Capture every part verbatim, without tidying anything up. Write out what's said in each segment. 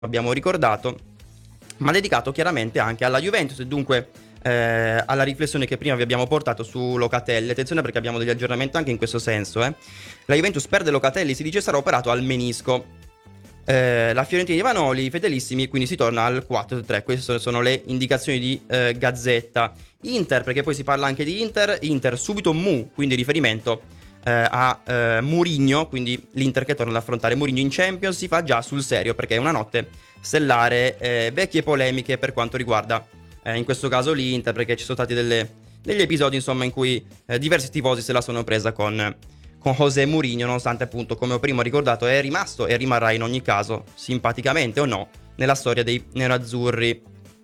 abbiamo ricordato, ma dedicato chiaramente anche alla Juventus e dunque eh, alla riflessione che prima vi abbiamo portato su Locatelli. Attenzione perché abbiamo degli aggiornamenti anche in questo senso. Eh. La Juventus perde Locatelli, si dice sarà operato al menisco. Eh, la Fiorentina di Vanoli, fedelissimi, quindi si torna al quattro tre. Queste sono le indicazioni di eh, Gazzetta. Inter, perché poi si parla anche di Inter. Inter subito Mu, quindi riferimento eh, a eh, Mourinho, quindi l'Inter che torna ad affrontare Mourinho in Champions. Si fa già sul serio perché è una notte stellare, eh, vecchie polemiche per quanto riguarda eh, in questo caso l'Inter, perché ci sono stati delle, degli episodi insomma in cui eh, diversi tifosi se la sono presa con con José Mourinho, nonostante appunto, come ho prima ricordato, è rimasto e rimarrà in ogni caso, simpaticamente o no, nella storia dei nerazzurri.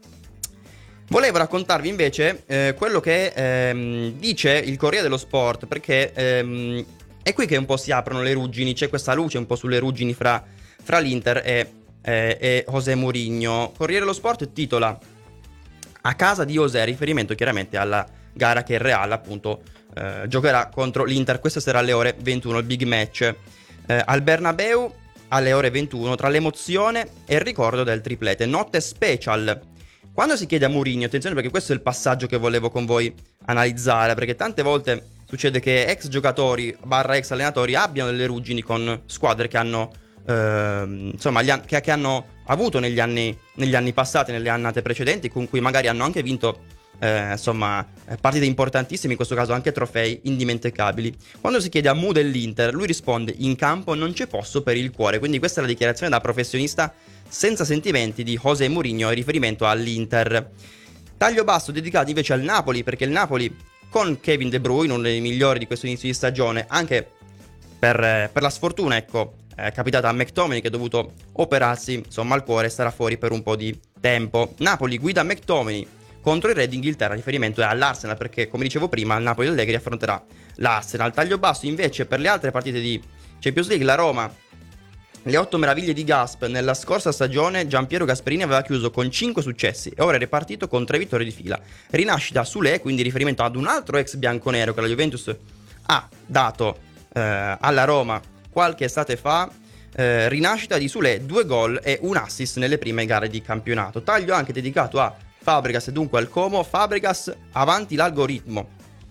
Volevo raccontarvi invece eh, quello che ehm, dice il Corriere dello Sport, perché ehm, è qui che un po' si aprono le ruggini, c'è questa luce un po' sulle ruggini fra, fra l'Inter e, eh, e José Mourinho. Corriere dello Sport titola "A casa di José", riferimento chiaramente alla gara che il Real appunto eh, giocherà contro l'Inter questa sera alle ore ventuno, il big match eh, al Bernabeu alle ore ventuno, tra l'emozione e il ricordo del triplete, notte special. Quando si chiede a Mourinho, attenzione perché questo è il passaggio che volevo con voi analizzare, perché tante volte succede che ex giocatori barra ex allenatori abbiano delle ruggini con squadre che hanno eh, insomma gli an- che, che hanno avuto negli anni, negli anni passati, nelle annate precedenti, con cui magari hanno anche vinto Eh, insomma partite importantissime, in questo caso anche trofei indimenticabili. Quando si chiede a Mu dell'Inter, lui risponde: "In campo non c'è posto per il cuore". Quindi questa è la dichiarazione da professionista senza sentimenti di José Mourinho in riferimento all'Inter. Taglio basso dedicato invece al Napoli, perché il Napoli con Kevin De Bruyne, uno dei migliori di questo inizio di stagione, anche per, per la sfortuna ecco è capitata a McTominay, che è dovuto operarsi insomma al cuore e starà fuori per un po' di tempo. Napoli guida McTominay contro il Re d'Inghilterra, riferimento è all'Arsenal, perché come dicevo prima il Napoli Allegri affronterà l'Arsenal. Taglio basso invece per le altre partite di Champions League, la Roma, le otto meraviglie di Gasp. Nella scorsa stagione Giampiero Gasperini aveva chiuso con cinque successi e ora è ripartito con tre vittorie di fila. Rinascita Sule, quindi riferimento ad un altro ex bianconero che la Juventus ha dato eh, alla Roma qualche estate fa. Eh, rinascita di Sule, due gol e un assist nelle prime gare di campionato. Taglio anche dedicato a Fabregas e dunque al Como. Fabregas avanti l'algoritmo,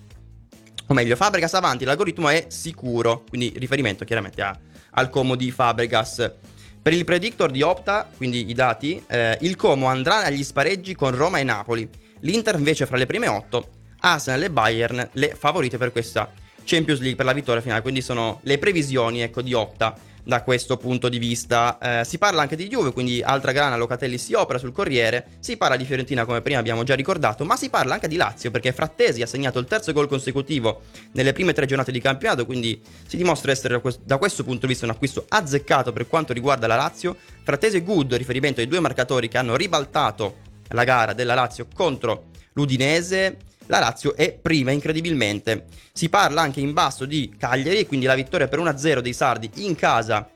o meglio Fabregas avanti l'algoritmo è sicuro, quindi riferimento chiaramente a, al Como di Fabregas. Per il predictor di Opta, quindi i dati, eh, il Como andrà agli spareggi con Roma e Napoli, l'Inter invece fra le prime otto, Arsenal e Bayern le favorite per questa Champions League, per la vittoria finale. Quindi sono le previsioni ecco di Opta da questo punto di vista. Eh, si parla anche di Juve, quindi altra grana, Locatelli si opera sul Corriere. Si parla di Fiorentina, come prima abbiamo già ricordato, ma si parla anche di Lazio, perché Frattesi ha segnato il terzo gol consecutivo nelle prime tre giornate di campionato, quindi si dimostra essere da questo punto di vista un acquisto azzeccato per quanto riguarda la Lazio. Frattesi e Good, riferimento ai due marcatori che hanno ribaltato la gara della Lazio contro l'Udinese. La Lazio è prima incredibilmente. Si parla anche in basso di Cagliari, quindi la vittoria per uno a zero dei sardi in casa.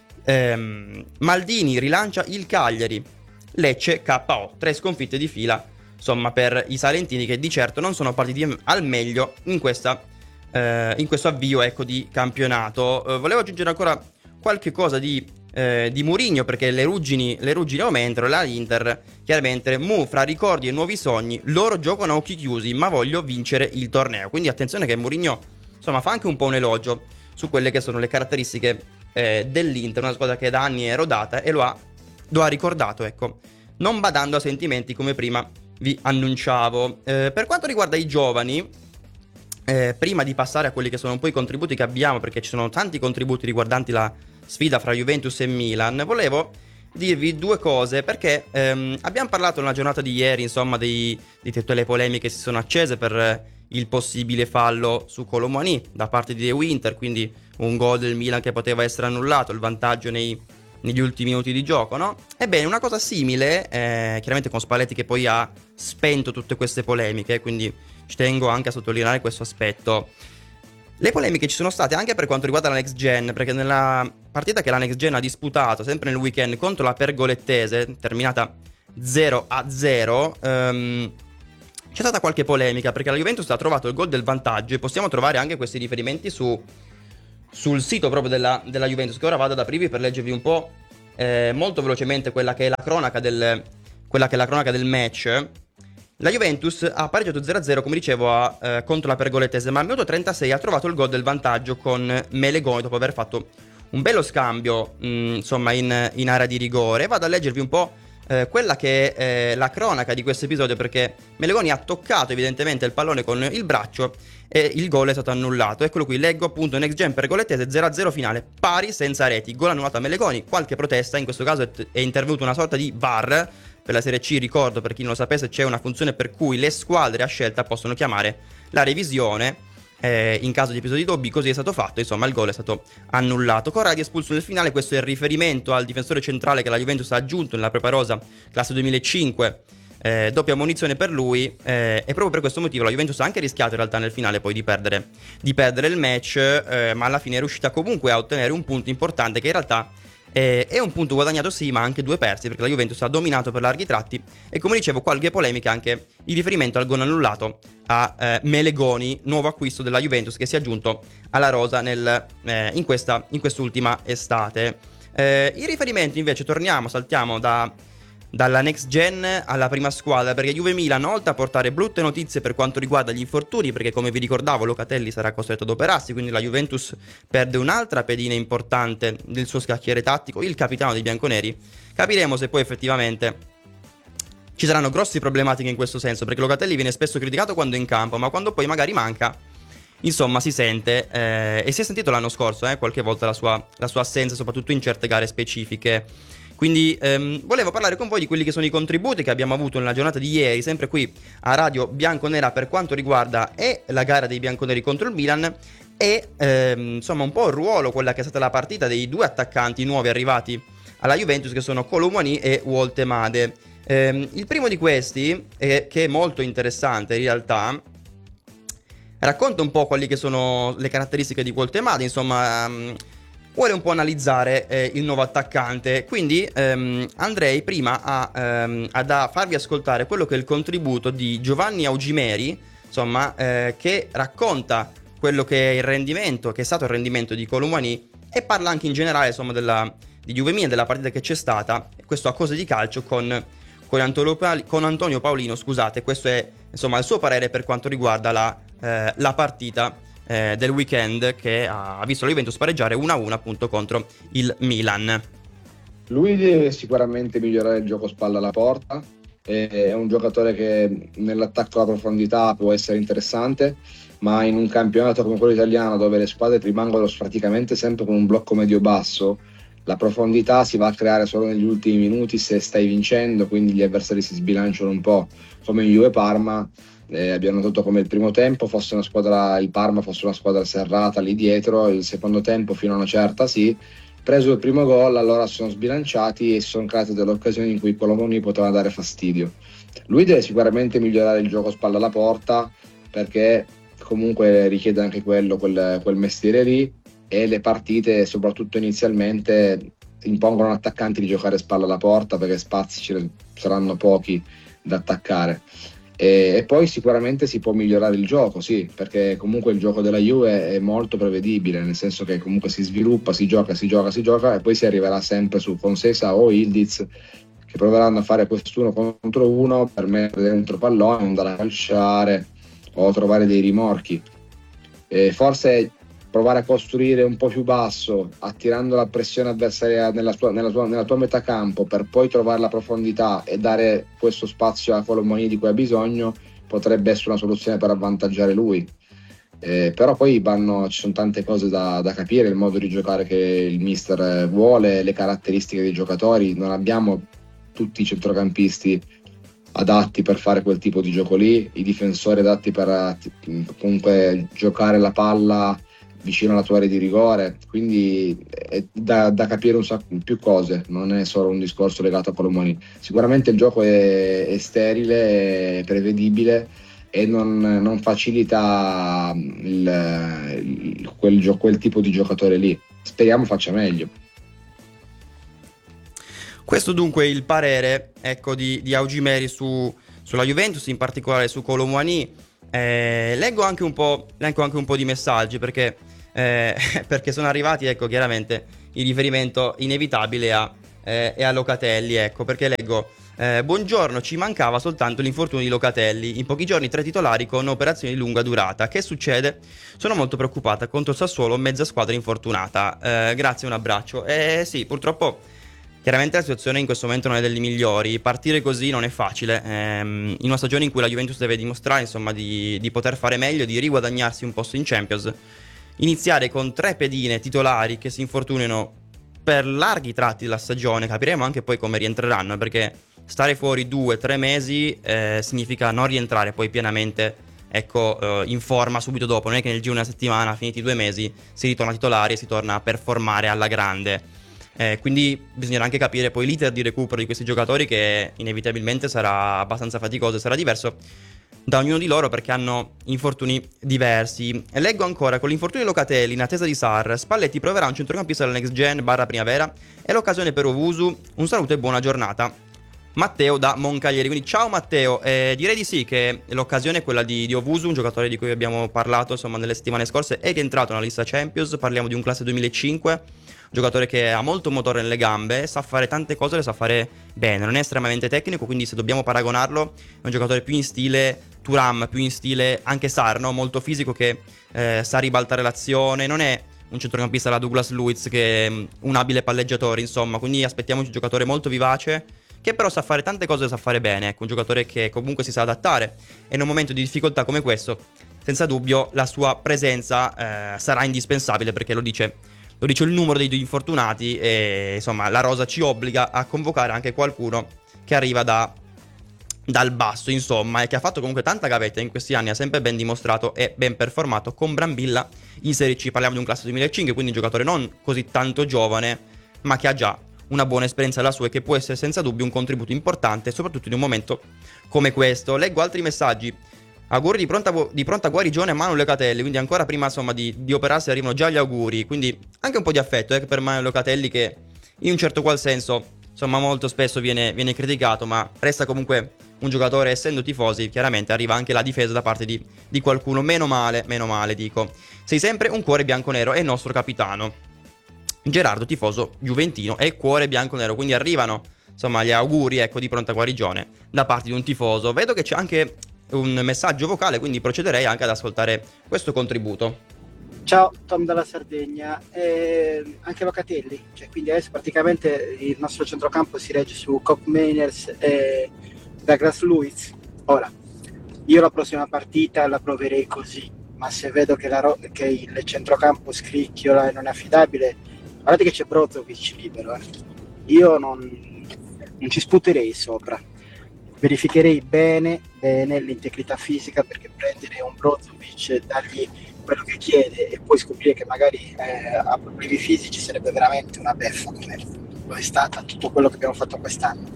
ehm, Maldini rilancia il Cagliari. Lecce K O, tre sconfitte di fila insomma per i salentini, che di certo non sono partiti al meglio in, questa, eh, in questo avvio ecco di campionato. eh, Volevo aggiungere ancora qualche cosa di Eh, di Mourinho, perché le ruggini, le ruggini aumentano. La Inter chiaramente Mu fra ricordi e nuovi sogni, loro giocano a occhi chiusi ma voglio vincere il torneo. Quindi attenzione che Mourinho insomma fa anche un po' un elogio su quelle che sono le caratteristiche eh, dell'Inter, una squadra che da anni è rodata e lo ha, lo ha ricordato ecco, non badando a sentimenti come prima vi annunciavo. Eh, per quanto riguarda i giovani, eh, prima di passare a quelli che sono un po' i contributi che abbiamo, perché ci sono tanti contributi riguardanti la sfida fra Juventus e Milan, volevo dirvi due cose, perché ehm, abbiamo parlato nella giornata di ieri insomma dei, di tutte le polemiche che si sono accese per eh, il possibile fallo su Colomani da parte di De Winter, quindi un gol del Milan che poteva essere annullato, il vantaggio nei, negli ultimi minuti di gioco, no? Ebbene, una cosa simile, eh, chiaramente con Spalletti che poi ha spento tutte queste polemiche, quindi ci tengo anche a sottolineare questo aspetto. Le polemiche ci sono state anche per quanto riguarda la Next Gen, perché nella partita che la Next Gen ha disputato sempre nel weekend contro la Pergolettese, terminata zero a zero, ehm, c'è stata qualche polemica, perché la Juventus ha trovato il gol del vantaggio, e possiamo trovare anche questi riferimenti su, sul sito proprio della, della Juventus, che ora vado ad aprirvi per leggervi un po' eh, molto velocemente quella che è la cronaca del, quella che è la cronaca del match. La Juventus ha pareggiato zero a zero, come dicevo, a, eh, contro la Pergolettese, ma al minuto trentasei ha trovato il gol del vantaggio con Melegoni dopo aver fatto un bello scambio, mh, insomma, in, in area di rigore. Vado a leggervi un po' eh, quella che è eh, la cronaca di questo episodio, perché Melegoni ha toccato evidentemente il pallone con il braccio e il gol è stato annullato. Eccolo qui, leggo appunto: Next Gen Pergolettese zero a zero finale, pari senza reti, gol annullato a Melegoni. Qualche protesta, in questo caso è, è intervenuto una sorta di V A R. Per la Serie C, ricordo, per chi non lo sapesse, c'è una funzione per cui le squadre a scelta possono chiamare la revisione eh, in caso di episodi dubbi. Così è stato fatto, insomma il gol è stato annullato. Corradi espulso nel finale. Questo è il riferimento al difensore centrale che la Juventus ha aggiunto nella preparosa classe duemilacinque, eh, doppia ammonizione per lui, eh, e proprio per questo motivo la Juventus ha anche rischiato in realtà nel finale poi di perdere, di perdere il match, eh, ma alla fine è riuscita comunque a ottenere un punto importante che in realtà Eh, è un punto guadagnato, sì, ma anche due persi, perché la Juventus ha dominato per larghi tratti. E come dicevo, qualche polemica anche in riferimento al gol annullato a eh, Melegoni, nuovo acquisto della Juventus che si è aggiunto alla rosa nel, eh, in, questa, in quest'ultima estate. Eh, in riferimento invece torniamo, saltiamo da, dalla next gen alla prima squadra, perché Juve Milan, oltre a portare brutte notizie per quanto riguarda gli infortuni, perché come vi ricordavo Locatelli sarà costretto ad operarsi, quindi la Juventus perde un'altra pedina importante del suo scacchiere tattico, il capitano dei bianconeri. Capiremo se poi effettivamente ci saranno grossi problematiche in questo senso, perché Locatelli viene spesso criticato quando è in campo, ma quando poi magari manca, insomma, si sente, eh, e si è sentito l'anno scorso eh, qualche volta la sua, la sua assenza, soprattutto in certe gare specifiche. Quindi ehm, volevo parlare con voi di quelli che sono i contributi che abbiamo avuto nella giornata di ieri, sempre qui a Radio Bianconera, per quanto riguarda e la gara dei bianconeri contro il Milan e ehm, insomma un po' il ruolo, quella che è stata la partita dei due attaccanti nuovi arrivati alla Juventus, che sono Kolo Muani e Woltemade. Ehm, il primo di questi, eh, che è molto interessante in realtà, racconta un po' quali che sono le caratteristiche di Woltemade, insomma... Um, vuole un po' analizzare eh, il nuovo attaccante, quindi ehm, andrei prima a, ehm, ad a farvi ascoltare quello che è il contributo di Giovanni Augimeri, insomma, eh, che racconta quello che è il rendimento, che è stato il rendimento di Kolo Muani, e parla anche in generale, insomma, della, di Juve Milan, della partita che c'è stata, questo a cose di calcio con, con, Antonio, con Antonio Paolino, scusate. Questo è insomma il suo parere per quanto riguarda la, eh, la partita Eh, del weekend, che ha visto la Juventus pareggiare uno a uno appunto contro il Milan. Lui deve sicuramente migliorare il gioco spalla alla porta, è un giocatore che nell'attacco alla profondità può essere interessante, ma in un campionato come quello italiano, dove le squadre rimangono praticamente sempre con un blocco medio-basso, la profondità si va a creare solo negli ultimi minuti se stai vincendo, quindi gli avversari si sbilanciano un po', come in Juve Parma. Eh, abbiamo notato come il primo tempo fosse una squadra, il Parma fosse una squadra serrata lì dietro, il secondo tempo fino a una certa sì, preso il primo gol allora sono sbilanciati e si sono create delle occasioni in cui Kolo Muani poteva dare fastidio. Lui deve sicuramente migliorare il gioco spalla alla porta, perché comunque richiede anche quello, quel, quel mestiere lì, e le partite soprattutto inizialmente impongono agli attaccanti di giocare spalla alla porta, perché spazi ce ne saranno pochi da attaccare. E poi sicuramente si può migliorare il gioco, sì, perché comunque il gioco della Juve è molto prevedibile, nel senso che comunque si sviluppa, si gioca, si gioca, si gioca, e poi si arriverà sempre su Fonseca o Ildiz, che proveranno a fare quest'uno contro uno per mettere dentro pallone, andare a calciare o trovare dei rimorchi. E forse provare a costruire un po' più basso, attirando la pressione avversaria nella tua, nella tua, nella tua metà campo, per poi trovare la profondità e dare questo spazio a Kolo Muani di cui ha bisogno, potrebbe essere una soluzione per avvantaggiare lui. Eh, però poi vanno, ci sono tante cose da, da capire, il modo di giocare che il mister vuole, le caratteristiche dei giocatori. Non abbiamo tutti i centrocampisti adatti per fare quel tipo di gioco lì, i difensori adatti per comunque giocare la palla vicino alla tua area di rigore, quindi è da, da capire un sacco più cose, non è solo un discorso legato a Kolo Muani. Sicuramente il gioco è, è sterile, è prevedibile e non, non facilita il, il, quel, gio, quel tipo di giocatore lì. Speriamo faccia meglio. Questo dunque è il parere, ecco, di, di Augimeri su, sulla Juventus, in particolare su Kolo Muani. Eh, leggo anche un po', leggo anche un po' di messaggi, perché, eh, perché sono arrivati, ecco, chiaramente in riferimento inevitabile a eh, e a Locatelli, ecco, perché leggo eh, buongiorno, ci mancava soltanto l'infortunio di Locatelli, in pochi giorni tre titolari con operazioni di lunga durata, che succede? Sono molto preoccupata, contro il Sassuolo mezza squadra infortunata, eh, grazie, un abbraccio. Eh sì, purtroppo chiaramente la situazione in questo momento non è delle migliori, partire così non è facile, ehm, in una stagione in cui la Juventus deve dimostrare insomma di, di poter fare meglio, di riguadagnarsi un posto in Champions, iniziare con tre pedine titolari che si infortunino per larghi tratti della stagione, capiremo anche poi come rientreranno, perché stare fuori due, tre mesi eh, significa non rientrare poi pienamente, ecco, eh, in forma subito dopo. Non è che nel giro di una settimana, finiti due mesi, si ritorna titolari e si torna a performare alla grande. Eh, quindi bisognerà anche capire poi l'iter di recupero di questi giocatori, che inevitabilmente sarà abbastanza faticoso e sarà diverso da ognuno di loro perché hanno infortuni diversi. E leggo ancora: con l'infortunio di Locatelli in attesa di Sarr, Spalletti proverà un centrocampista della next gen barra primavera e l'occasione per Owusu. Un saluto e buona giornata. Matteo da Moncaglieri. Quindi ciao Matteo, eh, direi di sì che l'occasione è quella di, di Owusu, un giocatore di cui abbiamo parlato insomma nelle settimane scorse, è rientrato nella lista Champions. Parliamo di un classe duemilacinque, un giocatore che ha molto motore nelle gambe, sa fare tante cose, le sa fare bene, non è estremamente tecnico, quindi se dobbiamo paragonarlo è un giocatore più in stile Thuram, più in stile anche Sarr, no? Molto fisico, che eh, sa ribaltare l'azione, non è un centrocampista alla Douglas Luiz che è un abile palleggiatore, insomma, quindi aspettiamoci un giocatore molto vivace, che però sa fare tante cose e sa fare bene, ecco, un giocatore che comunque si sa adattare, e in un momento di difficoltà come questo, senza dubbio, la sua presenza eh, sarà indispensabile, perché lo dice, lo dice il numero dei due infortunati, e insomma la rosa ci obbliga a convocare anche qualcuno che arriva da, dal basso, insomma, e che ha fatto comunque tanta gavetta in questi anni, ha sempre ben dimostrato e ben performato con Brambilla in Serie C. Parliamo di un classe duemilacinque, quindi un giocatore non così tanto giovane, ma che ha già una buona esperienza alla sua e che può essere senza dubbio un contributo importante, soprattutto in un momento come questo. Leggo altri messaggi. Auguri di pronta, di pronta guarigione a Manuel Locatelli, quindi ancora prima insomma di, di operarsi arrivano già gli auguri, quindi anche un po' di affetto eh, per Manuel Locatelli, che in un certo qual senso insomma molto spesso viene, viene criticato, ma resta comunque un giocatore. Essendo tifosi chiaramente arriva anche la difesa da parte di, di qualcuno. Meno male, meno male dico. Sei sempre un cuore bianconero e il nostro capitano Gerardo, tifoso juventino e cuore bianco-nero, quindi arrivano insomma gli auguri, ecco, di pronta guarigione da parte di un tifoso. Vedo che c'è anche un messaggio vocale, quindi procederei anche ad ascoltare questo contributo. Ciao, Tom dalla Sardegna. Eh, anche Locatelli, cioè, quindi adesso praticamente il nostro centrocampo si regge su Cop Mainers e Douglas Luiz. Ora, io la prossima partita la proverei così, ma se vedo che, la ro- che il centrocampo scricchiola e non è affidabile, guardate che c'è Brozovic libero, eh. Io non, non ci sputerei sopra, verificherei bene bene l'integrità fisica, perché prendere un Brozovic, dargli quello che chiede e poi scoprire che magari eh, ha problemi fisici sarebbe veramente una beffa, come lo è stata tutto quello che abbiamo fatto quest'anno.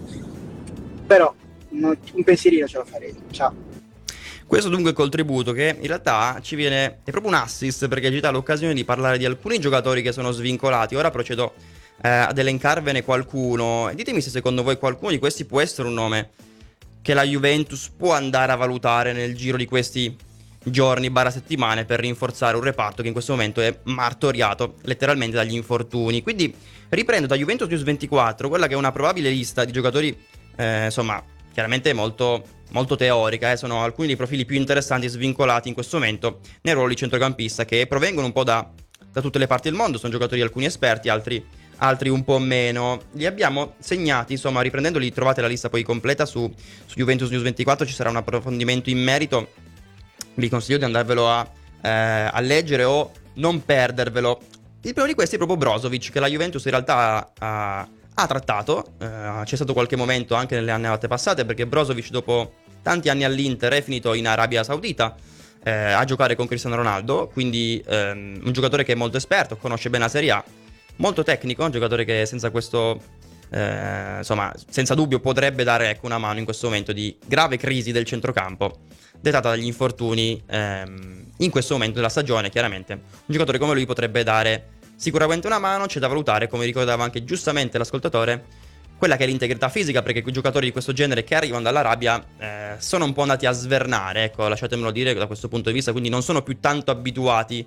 Però non, un pensierino ce lo farei. Ciao. Questo dunque è il contributo che in realtà ci viene, è proprio un assist, perché ci dà l'occasione di parlare di alcuni giocatori che sono svincolati. Ora procedo eh, ad elencarvene qualcuno e ditemi se secondo voi qualcuno di questi può essere un nome che la Juventus può andare a valutare nel giro di questi giorni barra settimane per rinforzare un reparto che in questo momento è martoriato letteralmente dagli infortuni. Quindi riprendo da Juventus News ventiquattro quella che è una probabile lista di giocatori eh, insomma chiaramente molto, molto teorica, eh. Sono alcuni dei profili più interessanti svincolati in questo momento nel ruolo di centrocampista, che provengono un po' da, da tutte le parti del mondo. Sono giocatori alcuni esperti, altri, altri un po' meno. Li abbiamo segnati, insomma, riprendendoli trovate la lista poi completa su, su Juventus News ventiquattro, ci sarà un approfondimento in merito. Vi consiglio di andarvelo a, eh, a leggere o non perdervelo. Il primo di questi è proprio Brozovic, che la Juventus in realtà ha, ha trattato. Eh, c'è stato qualche momento anche nelle annate passate, perché Brozovic dopo tanti anni all'Inter è finito in Arabia Saudita eh, a giocare con Cristiano Ronaldo, quindi ehm, un giocatore che è molto esperto, conosce bene la Serie A, molto tecnico, un giocatore che senza questo eh, insomma senza dubbio potrebbe dare, ecco, una mano in questo momento di grave crisi del centrocampo dettata dagli infortuni ehm, in questo momento della stagione. Chiaramente un giocatore come lui potrebbe dare sicuramente una mano. C'è da valutare, come ricordava anche giustamente l'ascoltatore, quella che è l'integrità fisica, perché quei giocatori di questo genere che arrivano dall'Arabia eh, sono un po' andati a svernare, ecco, lasciatemelo dire da questo punto di vista, quindi non sono più tanto abituati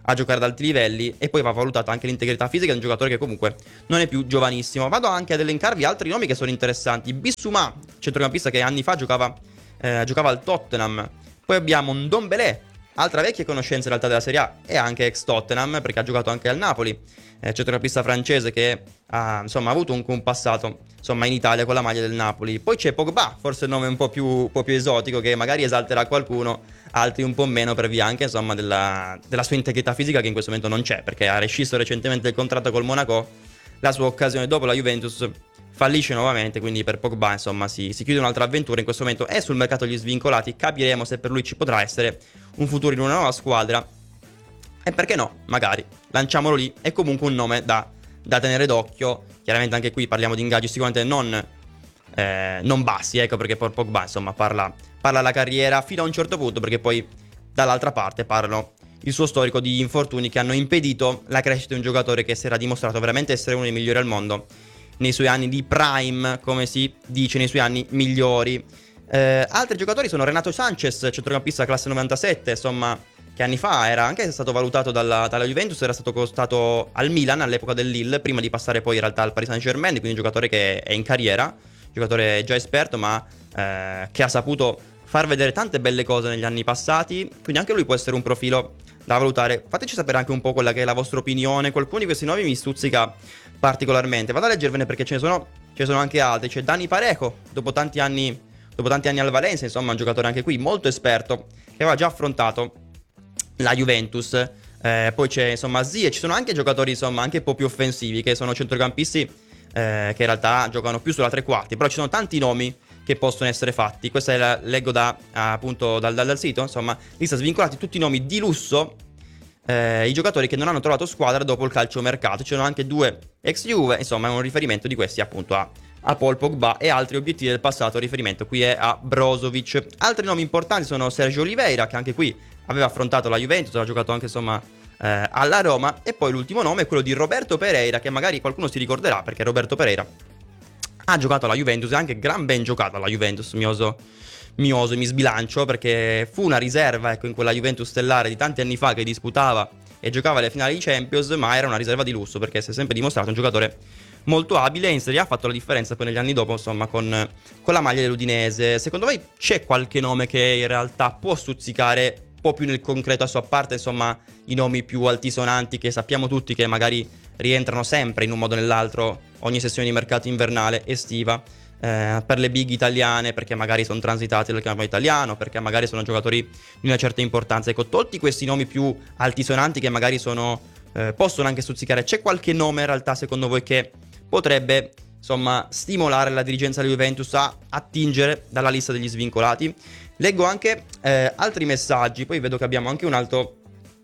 a giocare ad alti livelli, e poi va valutata anche l'integrità fisica di un giocatore che comunque non è più giovanissimo. Vado anche ad elencarvi altri nomi che sono interessanti. Bissouma, centrocampista che anni fa giocava, eh, giocava al Tottenham. Poi abbiamo Ndombele, altra vecchia conoscenza in realtà della Serie A, e anche ex Tottenham perché ha giocato anche al Napoli, eh, centrocampista francese che ha, insomma, ha avuto un, un passato, insomma, in Italia con la maglia del Napoli. Poi c'è Pogba, forse il nome un po' più, un po' più esotico, che magari esalterà qualcuno, altri un po' meno, per via anche, insomma, della, della sua integrità fisica, che in questo momento non c'è, perché ha rescisso recentemente il contratto col Monaco. La sua occasione dopo la Juventus fallisce nuovamente, quindi per Pogba, insomma, si, si chiude un'altra avventura. In questo momento è sul mercato degli svincolati, capiremo se per lui ci potrà essere un futuro in una nuova squadra, e perché no, magari lanciamolo lì. È comunque un nome da, da tenere d'occhio. Chiaramente anche qui parliamo di ingaggi sicuramente non, eh, non bassi, ecco, perché per Pogba, insomma, parla, parla la carriera fino a un certo punto, perché poi dall'altra parte parlano il suo storico di infortuni che hanno impedito la crescita di un giocatore che si era dimostrato veramente essere uno dei migliori al mondo nei suoi anni di prime, come si dice, nei suoi anni migliori. Eh, altri giocatori sono Renato Sanchez, centrocampista classe novantasette, insomma, che anni fa era anche stato valutato dalla, dalla Juventus, era stato costato al Milan all'epoca del Lille, prima di passare poi in realtà al Paris Saint-Germain, quindi un giocatore che è in carriera, giocatore già esperto, ma eh, che ha saputo far vedere tante belle cose negli anni passati, quindi anche lui può essere un profilo da valutare. Fateci sapere anche un po' quella che è la vostra opinione. Qualcuno di questi nomi mi stuzzica particolarmente, vado a leggervene perché ce ne sono, ce ne sono anche altri. C'è Dani Parejo, dopo tanti anni, dopo tanti anni al Valencia, insomma, un giocatore anche qui molto esperto, che aveva già affrontato la Juventus. Eh, poi c'è, insomma, Zie. Ci sono anche giocatori, insomma, anche un po' più offensivi, che sono centrocampisti eh, che in realtà giocano più sulla tre quarti, però ci sono tanti nomi che possono essere fatti. Questa è la, leggo da, appunto dal, dal, dal sito, insomma, lista svincolati, tutti i nomi di lusso, eh, i giocatori che non hanno trovato squadra dopo il calciomercato. Ci sono anche due ex Juve, insomma è un riferimento di questi appunto a, a Paul Pogba, e altri obiettivi del passato, il riferimento qui è a Brozovic. Altri nomi importanti sono Sergio Oliveira, che anche qui aveva affrontato la Juventus, aveva giocato anche, insomma, eh, alla Roma. E poi l'ultimo nome è quello di Roberto Pereira, che magari qualcuno si ricorderà perché Roberto Pereira ha giocato alla Juventus e anche gran ben giocato alla Juventus. Mi oso, mi oso e mi sbilancio, perché fu una riserva, ecco, in quella Juventus stellare di tanti anni fa, che disputava e giocava le finali di Champions, ma era una riserva di lusso perché si è sempre dimostrato un giocatore molto abile, e in Serie A ha fatto la differenza poi negli anni dopo, insomma, con, con la maglia dell'Udinese. Secondo voi c'è qualche nome che in realtà può stuzzicare un po' più nel concreto, a sua parte, insomma, i nomi più altisonanti che sappiamo tutti che magari rientrano sempre in un modo o nell'altro ogni sessione di mercato invernale, estiva, eh, per le big italiane, perché magari sono transitati dal campionato italiano, perché magari sono giocatori di una certa importanza? Ecco, tolti questi nomi più altisonanti che magari sono, eh, possono anche stuzzicare, c'è qualche nome in realtà secondo voi che potrebbe, insomma, stimolare la dirigenza della Juventus a attingere dalla lista degli svincolati? Leggo anche eh, altri messaggi, poi vedo che abbiamo anche un altro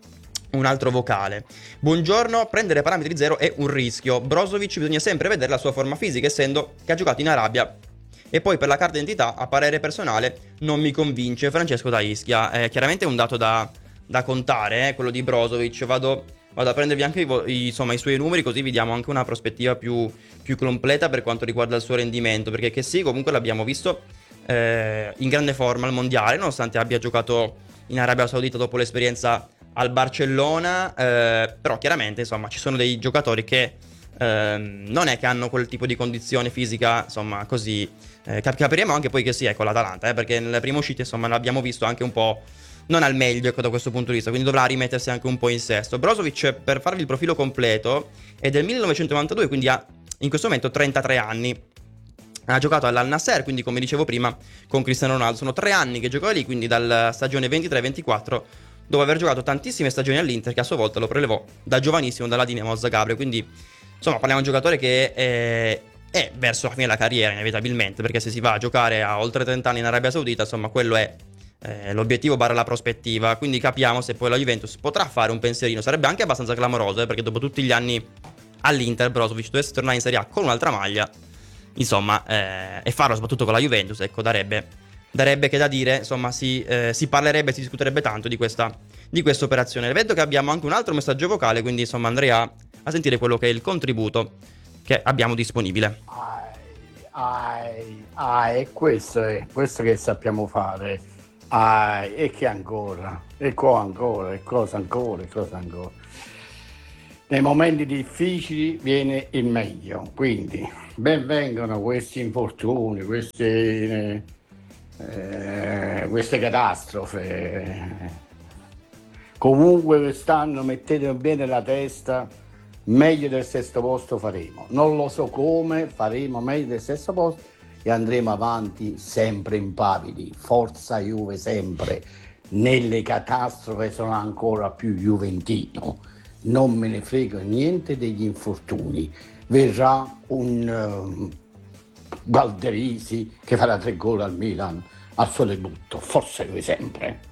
Un altro vocale. Buongiorno, prendere parametri zero è un rischio. Brozovic bisogna sempre vedere la sua forma fisica, essendo che ha giocato in Arabia. E poi per la carta d'identità, a parere personale, non mi convince. Francesco da Ischia. È chiaramente un dato da, da contare, eh, quello di Brozovic. Vado, vado a prendervi anche i, i, insomma, i suoi numeri, così vi diamo anche una prospettiva più, più completa per quanto riguarda il suo rendimento. Perché che sì, comunque l'abbiamo visto eh, in grande forma al mondiale, nonostante abbia giocato in Arabia Saudita dopo l'esperienza al Barcellona, eh, però chiaramente, insomma, ci sono dei giocatori che eh, non è che hanno quel tipo di condizione fisica, insomma, così. Eh, cap- capiremo anche poi che sì, ecco, l'Atalanta, eh, perché nelle prime uscite, insomma, l'abbiamo visto anche un po' non al meglio, ecco, da questo punto di vista, quindi dovrà rimettersi anche un po' in sesto. Brozovic, per farvi il profilo completo, è del millenovecentonovantadue, quindi ha in questo momento trentatré anni. Ha giocato all'Al Nassr, quindi come dicevo prima, con Cristiano Ronaldo. Sono tre anni che gioca lì, quindi dalla stagione ventitré ventiquattro, dopo aver giocato tantissime stagioni all'Inter, che a sua volta lo prelevò da giovanissimo dalla Dinamo Zagabria. Quindi, insomma, parliamo di un giocatore che è, è verso la fine della carriera, inevitabilmente, perché se si va a giocare a oltre trenta anni in Arabia Saudita, insomma, quello è eh, l'obiettivo barra la prospettiva. Quindi capiamo se poi la Juventus potrà fare un pensierino. Sarebbe anche abbastanza clamoroso, eh, perché dopo tutti gli anni all'Inter, Brozovic dovesse tornare in Serie A con un'altra maglia, insomma, eh, e farlo soprattutto con la Juventus, ecco, darebbe... darebbe che da dire, insomma, si, eh, si parlerebbe, si discuterebbe tanto di questa, di questa operazione. Vedo che abbiamo anche un altro messaggio vocale, quindi insomma andrei a, a sentire quello che è il contributo che abbiamo disponibile. Ah, ah, ah, è questo, è questo che sappiamo fare. Ah, e che ancora? E qua ancora? E cosa ancora? E cosa ancora? Nei momenti difficili viene il meglio, quindi ben vengano questi infortuni, queste, eh, queste catastrofe. Comunque quest'anno mettete bene la testa, meglio del sesto posto faremo. Non lo so come, faremo meglio del sesto posto e andremo avanti sempre impavidi. Forza Juve sempre. Nelle catastrofi sono ancora più juventino. Non me ne frego niente degli infortuni. Verrà un um, Galderisi che farà tre gol al Milan al suo debutto. Forza Juve sempre.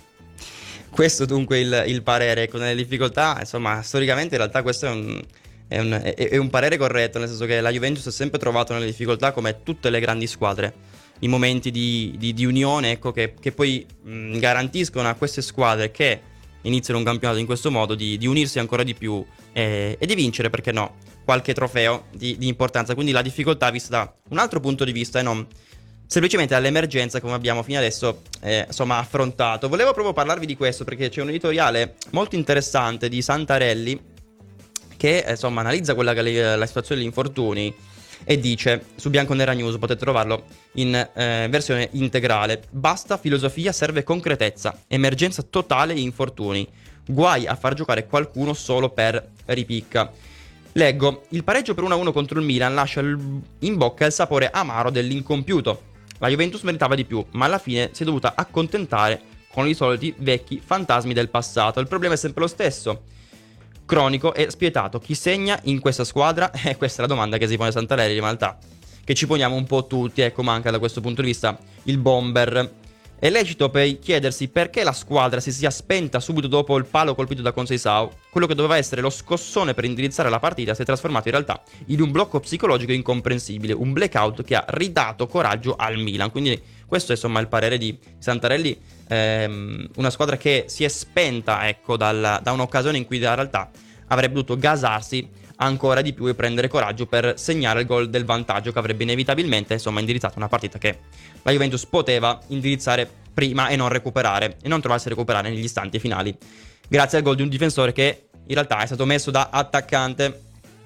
Questo dunque il, il parere, con le difficoltà, insomma, storicamente in realtà questo è un, è, un, è, è un parere corretto, nel senso che la Juventus ha sempre trovato nelle difficoltà, come tutte le grandi squadre, i momenti di, di, di unione, ecco, che, che poi mh, garantiscono a queste squadre che iniziano un campionato in questo modo di, di unirsi ancora di più e, e di vincere, perché no, qualche trofeo di, di importanza. Quindi la difficoltà vista da un altro punto di vista e non semplicemente all'emergenza come abbiamo fino adesso eh, insomma affrontato. Volevo proprio parlarvi di questo perché c'è un editoriale molto interessante di Santarelli che eh, insomma analizza quella che è la situazione degli infortuni e dice su Bianconera News, potete trovarlo in eh, versione integrale: basta filosofia, serve concretezza, emergenza totale infortuni, guai a far giocare qualcuno solo per ripicca. Leggo: il pareggio per uno a uno contro il Milan lascia in bocca il sapore amaro dell'incompiuto. La Juventus meritava di più, ma alla fine si è dovuta accontentare con i soliti vecchi fantasmi del passato. Il problema è sempre lo stesso, cronico e spietato. Chi segna in questa squadra? E eh, questa è la domanda che si pone Santarelli, in realtà, che ci poniamo un po' tutti. Ecco, manca da questo punto di vista il bomber. È lecito per chiedersi perché la squadra si sia spenta subito dopo il palo colpito da Conceição. Quello che doveva essere lo scossone per indirizzare la partita si è trasformato in realtà in un blocco psicologico incomprensibile, un blackout che ha ridato coraggio al Milan. Quindi questo è insomma il parere di Santarelli, ehm, una squadra che si è spenta, ecco, dal, da un'occasione in cui in realtà avrebbe dovuto gasarsi ancora di più e prendere coraggio per segnare il gol del vantaggio che avrebbe inevitabilmente insomma indirizzato una partita che la Juventus poteva indirizzare prima e non recuperare e non trovarsi a recuperare negli istanti finali, grazie al gol di un difensore che in realtà è stato messo da attaccante.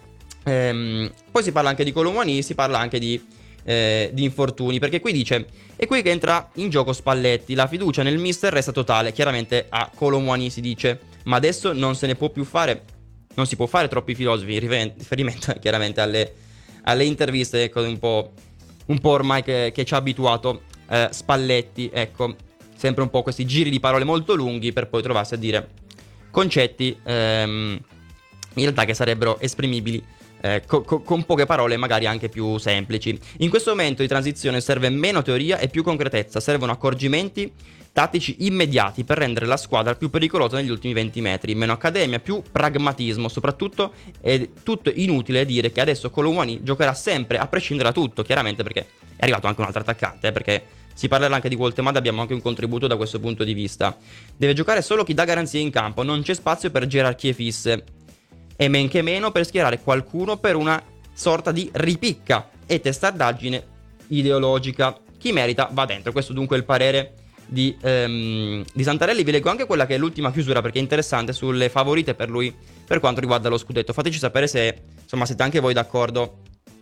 Ehm, poi si parla anche di Kolo Muani, si parla anche di, eh, di infortuni, perché qui dice: è qui che entra in gioco Spalletti, la fiducia nel mister resta totale. Chiaramente a Kolo Muani si dice: ma adesso non se ne può più fare, non si può fare troppi filosofi, riferimento chiaramente alle, alle interviste un po', un po' ormai che, che ci ha abituato eh, Spalletti, ecco, sempre un po' questi giri di parole molto lunghi per poi trovarsi a dire concetti ehm, in realtà che sarebbero esprimibili eh, co- co- con poche parole, magari anche più semplici. In questo momento di transizione serve meno teoria e più concretezza, servono accorgimenti tattici immediati per rendere la squadra più pericolosa negli ultimi venti metri, meno accademia, più pragmatismo. Soprattutto è tutto inutile dire che adesso Kolo Muani giocherà sempre a prescindere da tutto, chiaramente, perché è arrivato anche un altro attaccante, eh, perché si parlerà anche di Woltemade, abbiamo anche un contributo da questo punto di vista. Deve giocare solo chi dà garanzie in campo, non c'è spazio per gerarchie fisse e men che meno per schierare qualcuno per una sorta di ripicca e testardaggine ideologica. Chi merita va dentro. Questo dunque è il parere Di, ehm, di Santarelli. Vi leggo anche quella che è l'ultima chiusura, perché è interessante, sulle favorite per lui per quanto riguarda lo scudetto. Fateci sapere se insomma siete anche voi d'accordo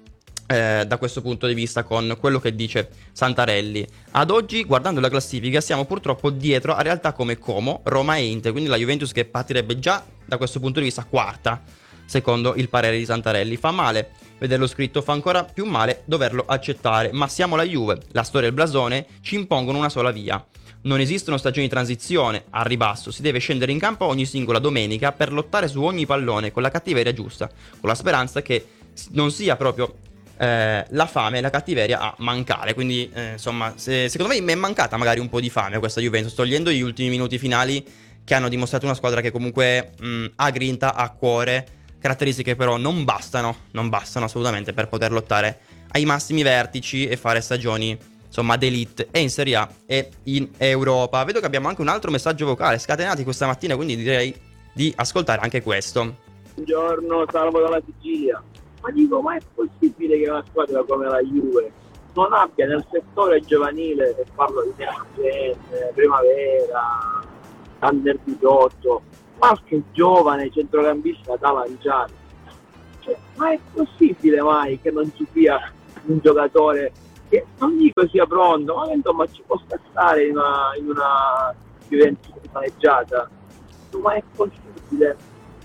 eh, da questo punto di vista con quello che dice Santarelli. Ad oggi, guardando la classifica, siamo purtroppo dietro a realtà come Como, Roma e Inter, quindi la Juventus che patirebbe già da questo punto di vista quarta, secondo il parere di Santarelli. Fa male vederlo scritto, fa ancora più male doverlo accettare, ma siamo la Juve, la storia e il blasone ci impongono una sola via. Non esistono stagioni di transizione, a ribasso, si deve scendere in campo ogni singola domenica per lottare su ogni pallone con la cattiveria giusta, con la speranza che non sia proprio eh, la fame e la cattiveria a mancare. Quindi eh, insomma, se, secondo me mi è mancata magari un po' di fame a questa Juventus, togliendo gli ultimi minuti finali che hanno dimostrato una squadra che comunque mh, ha grinta, ha cuore, caratteristiche però non bastano, non bastano assolutamente per poter lottare ai massimi vertici e fare stagioni insomma d'elite e in Serie A e in Europa. Vedo che abbiamo anche un altro messaggio vocale scatenati questa mattina, quindi direi di ascoltare anche questo. Buongiorno, salvo dalla Sicilia. Ma dico, ma è possibile che una squadra come la Juve non abbia nel settore giovanile, e parlo di Next, Primavera, Under diciotto, qualche giovane centrocampista da lanciare. Cioè, ma è possibile mai che non ci sia un giocatore che non dico sia pronto, ma insomma ci può stare in una, in una Juventus maneggiata? Ma è possibile?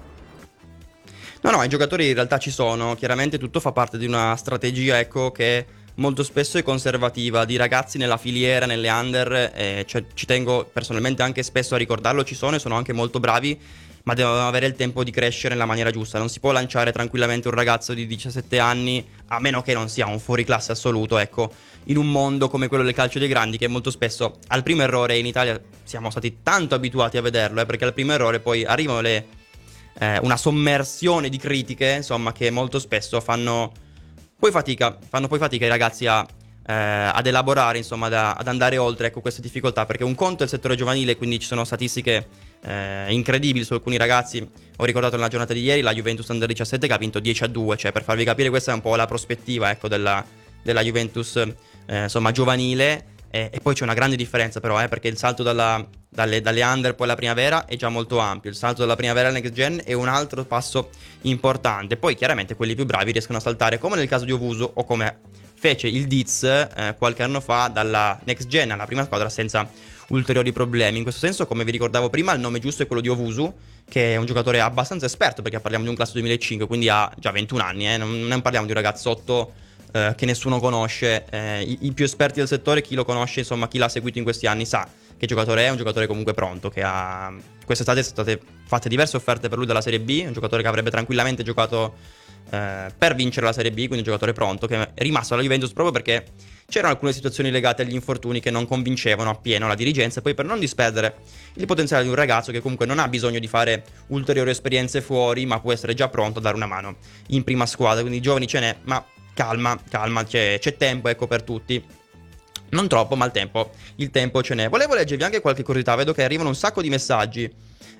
No, no, i giocatori in realtà ci sono, chiaramente tutto fa parte di una strategia, ecco, che molto spesso è conservativa, di ragazzi nella filiera, nelle under, eh, cioè, ci tengo personalmente anche spesso a ricordarlo, ci sono e sono anche molto bravi, ma devono avere il tempo di crescere nella maniera giusta, non si può lanciare tranquillamente un ragazzo di diciassette anni, a meno che non sia un fuoriclasse assoluto, ecco, in un mondo come quello del calcio dei grandi, che molto spesso al primo errore, in Italia siamo stati tanto abituati a vederlo, eh, perché al primo errore poi arrivano le... Eh, una sommersione di critiche, insomma, che molto spesso fanno poi fatica, fanno poi fatica i ragazzi a, eh, ad elaborare, insomma, ad, ad andare oltre, ecco, queste difficoltà, perché un conto è il settore giovanile, quindi ci sono statistiche eh, incredibili su alcuni ragazzi. Ho ricordato nella giornata di ieri la Juventus Under diciassette che ha vinto dieci a due, cioè per farvi capire questa è un po' la prospettiva, ecco, della, della Juventus eh, insomma giovanile. E, e poi c'è una grande differenza però, eh, perché il salto dalla, dalle, dalle under poi alla primavera è già molto ampio. Il salto dalla primavera alla next gen è un altro passo importante. Poi chiaramente quelli più bravi riescono a saltare, come nel caso di Ovusu o come fece il Diz eh, qualche anno fa, dalla next gen alla prima squadra senza ulteriori problemi. In questo senso, come vi ricordavo prima, il nome giusto è quello di Ovusu, che è un giocatore abbastanza esperto, perché parliamo di un classe duemilacinque, quindi ha già ventuno anni, eh, non, non parliamo di un ragazzotto Uh, che nessuno conosce. eh, i, i più esperti del settore, chi lo conosce, insomma, chi l'ha seguito in questi anni sa che giocatore è, un giocatore comunque pronto, che ha quest'estate sono state fatte diverse offerte per lui dalla Serie B, un giocatore che avrebbe tranquillamente giocato uh, per vincere la Serie B, quindi un giocatore pronto che è rimasto alla Juventus proprio perché c'erano alcune situazioni legate agli infortuni che non convincevano appieno la dirigenza, e poi per non disperdere il potenziale di un ragazzo che comunque non ha bisogno di fare ulteriori esperienze fuori, ma può essere già pronto a dare una mano in prima squadra. Quindi giovani ce n'è, ma calma, calma, c'è, c'è tempo, ecco, per tutti. Non troppo, ma il tempo, il tempo ce n'è. Volevo leggervi anche qualche curiosità, vedo che arrivano un sacco di messaggi,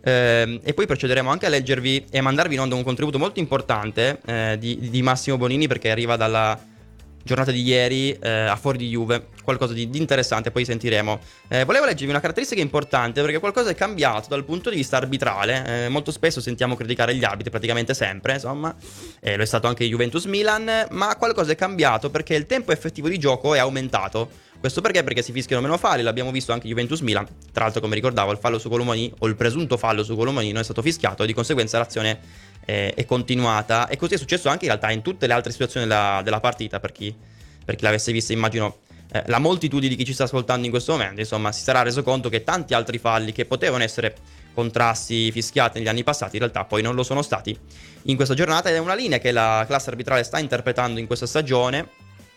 eh, e poi procederemo anche a leggervi e a mandarvi in onda un contributo molto importante eh, di, di Massimo Bonini, perché arriva dalla giornata di ieri eh, a fuori di Juve, qualcosa di, di interessante, poi sentiremo. Eh, volevo leggervi una caratteristica importante, perché qualcosa è cambiato dal punto di vista arbitrale. Eh, molto spesso sentiamo criticare gli arbitri, praticamente sempre, insomma, eh, lo è stato anche Juventus-Milan, ma qualcosa è cambiato perché il tempo effettivo di gioco è aumentato. Questo perché? Perché si fischiano meno falli, l'abbiamo visto anche Juventus-Milan. Tra l'altro, come ricordavo, il fallo su Colomani, o il presunto fallo su Colomani, non è stato fischiato, e di conseguenza l'azione è, è continuata. E così è successo anche in realtà in tutte le altre situazioni della, della partita, per chi, per chi l'avesse vista, immagino eh, la moltitudine di chi ci sta ascoltando in questo momento, insomma, si sarà reso conto che tanti altri falli che potevano essere contrasti, fischiati negli anni passati, in realtà poi non lo sono stati in questa giornata, ed è una linea che la classe arbitrale sta interpretando in questa stagione.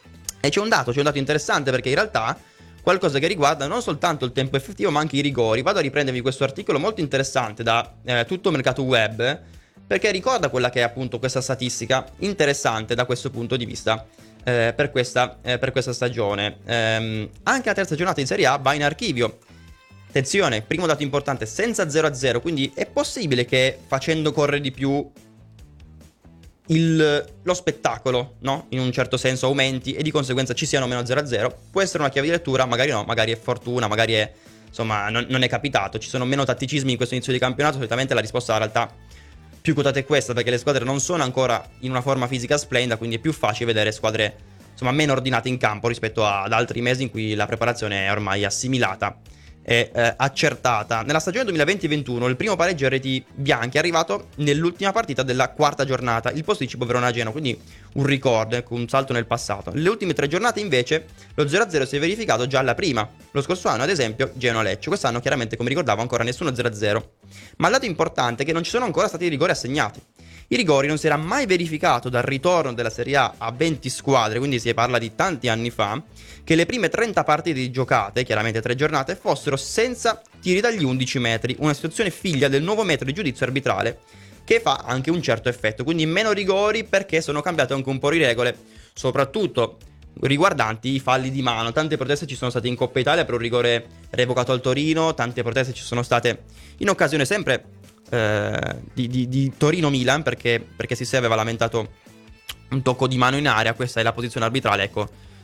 E c'è un dato, c'è un dato interessante, perché in realtà qualcosa che riguarda non soltanto il tempo effettivo ma anche i rigori. Vado a riprendervi questo articolo molto interessante da eh, Tutto Mercato Web, perché ricorda quella che è appunto questa statistica interessante da questo punto di vista eh, per, questa, eh, per questa stagione. Ehm, anche la terza giornata in Serie A va in archivio. Attenzione, primo dato importante, senza zero a zero, quindi è possibile che facendo correre di più Il, lo spettacolo, no? In un certo senso aumenti e di conseguenza ci siano meno zero a zero. Può essere una chiave di lettura, magari no, magari è fortuna, magari è, insomma, non, non è capitato. Ci sono meno tatticismi in questo inizio di campionato. Solitamente la risposta in realtà più quotata è questa, perché le squadre non sono ancora in una forma fisica splendida, quindi è più facile vedere squadre, insomma, meno ordinate in campo rispetto ad altri mesi in cui la preparazione è ormai assimilata e eh, accertata. Nella stagione duemilaventi ventuno il primo pareggio a reti bianche è arrivato nell'ultima partita della quarta giornata, il posticipo Verona-Genoa, quindi un ricordo, ecco, un salto nel passato. Nelle ultime tre giornate invece lo zero a zero si è verificato già alla prima. Lo scorso anno, ad esempio, Genoa-Lecce. Quest'anno chiaramente, come ricordavo, ancora nessuno zero a zero. Ma il dato importante è che non ci sono ancora stati rigori assegnati. I rigori non si era mai verificato dal ritorno della Serie A a venti squadre, quindi si parla di tanti anni fa, che le prime trenta partite giocate, chiaramente tre giornate, fossero senza tiri dagli undici metri, una situazione figlia del nuovo metodo di giudizio arbitrale che fa anche un certo effetto. Quindi meno rigori perché sono cambiate anche un po' le regole, soprattutto riguardanti i falli di mano. Tante proteste ci sono state in Coppa Italia per un rigore revocato al Torino, tante proteste ci sono state in occasione sempre eh, di, di, di Torino-Milan, perché, perché si aveva lamentato un tocco di mano in area. Questa è la posizione arbitrale, ecco.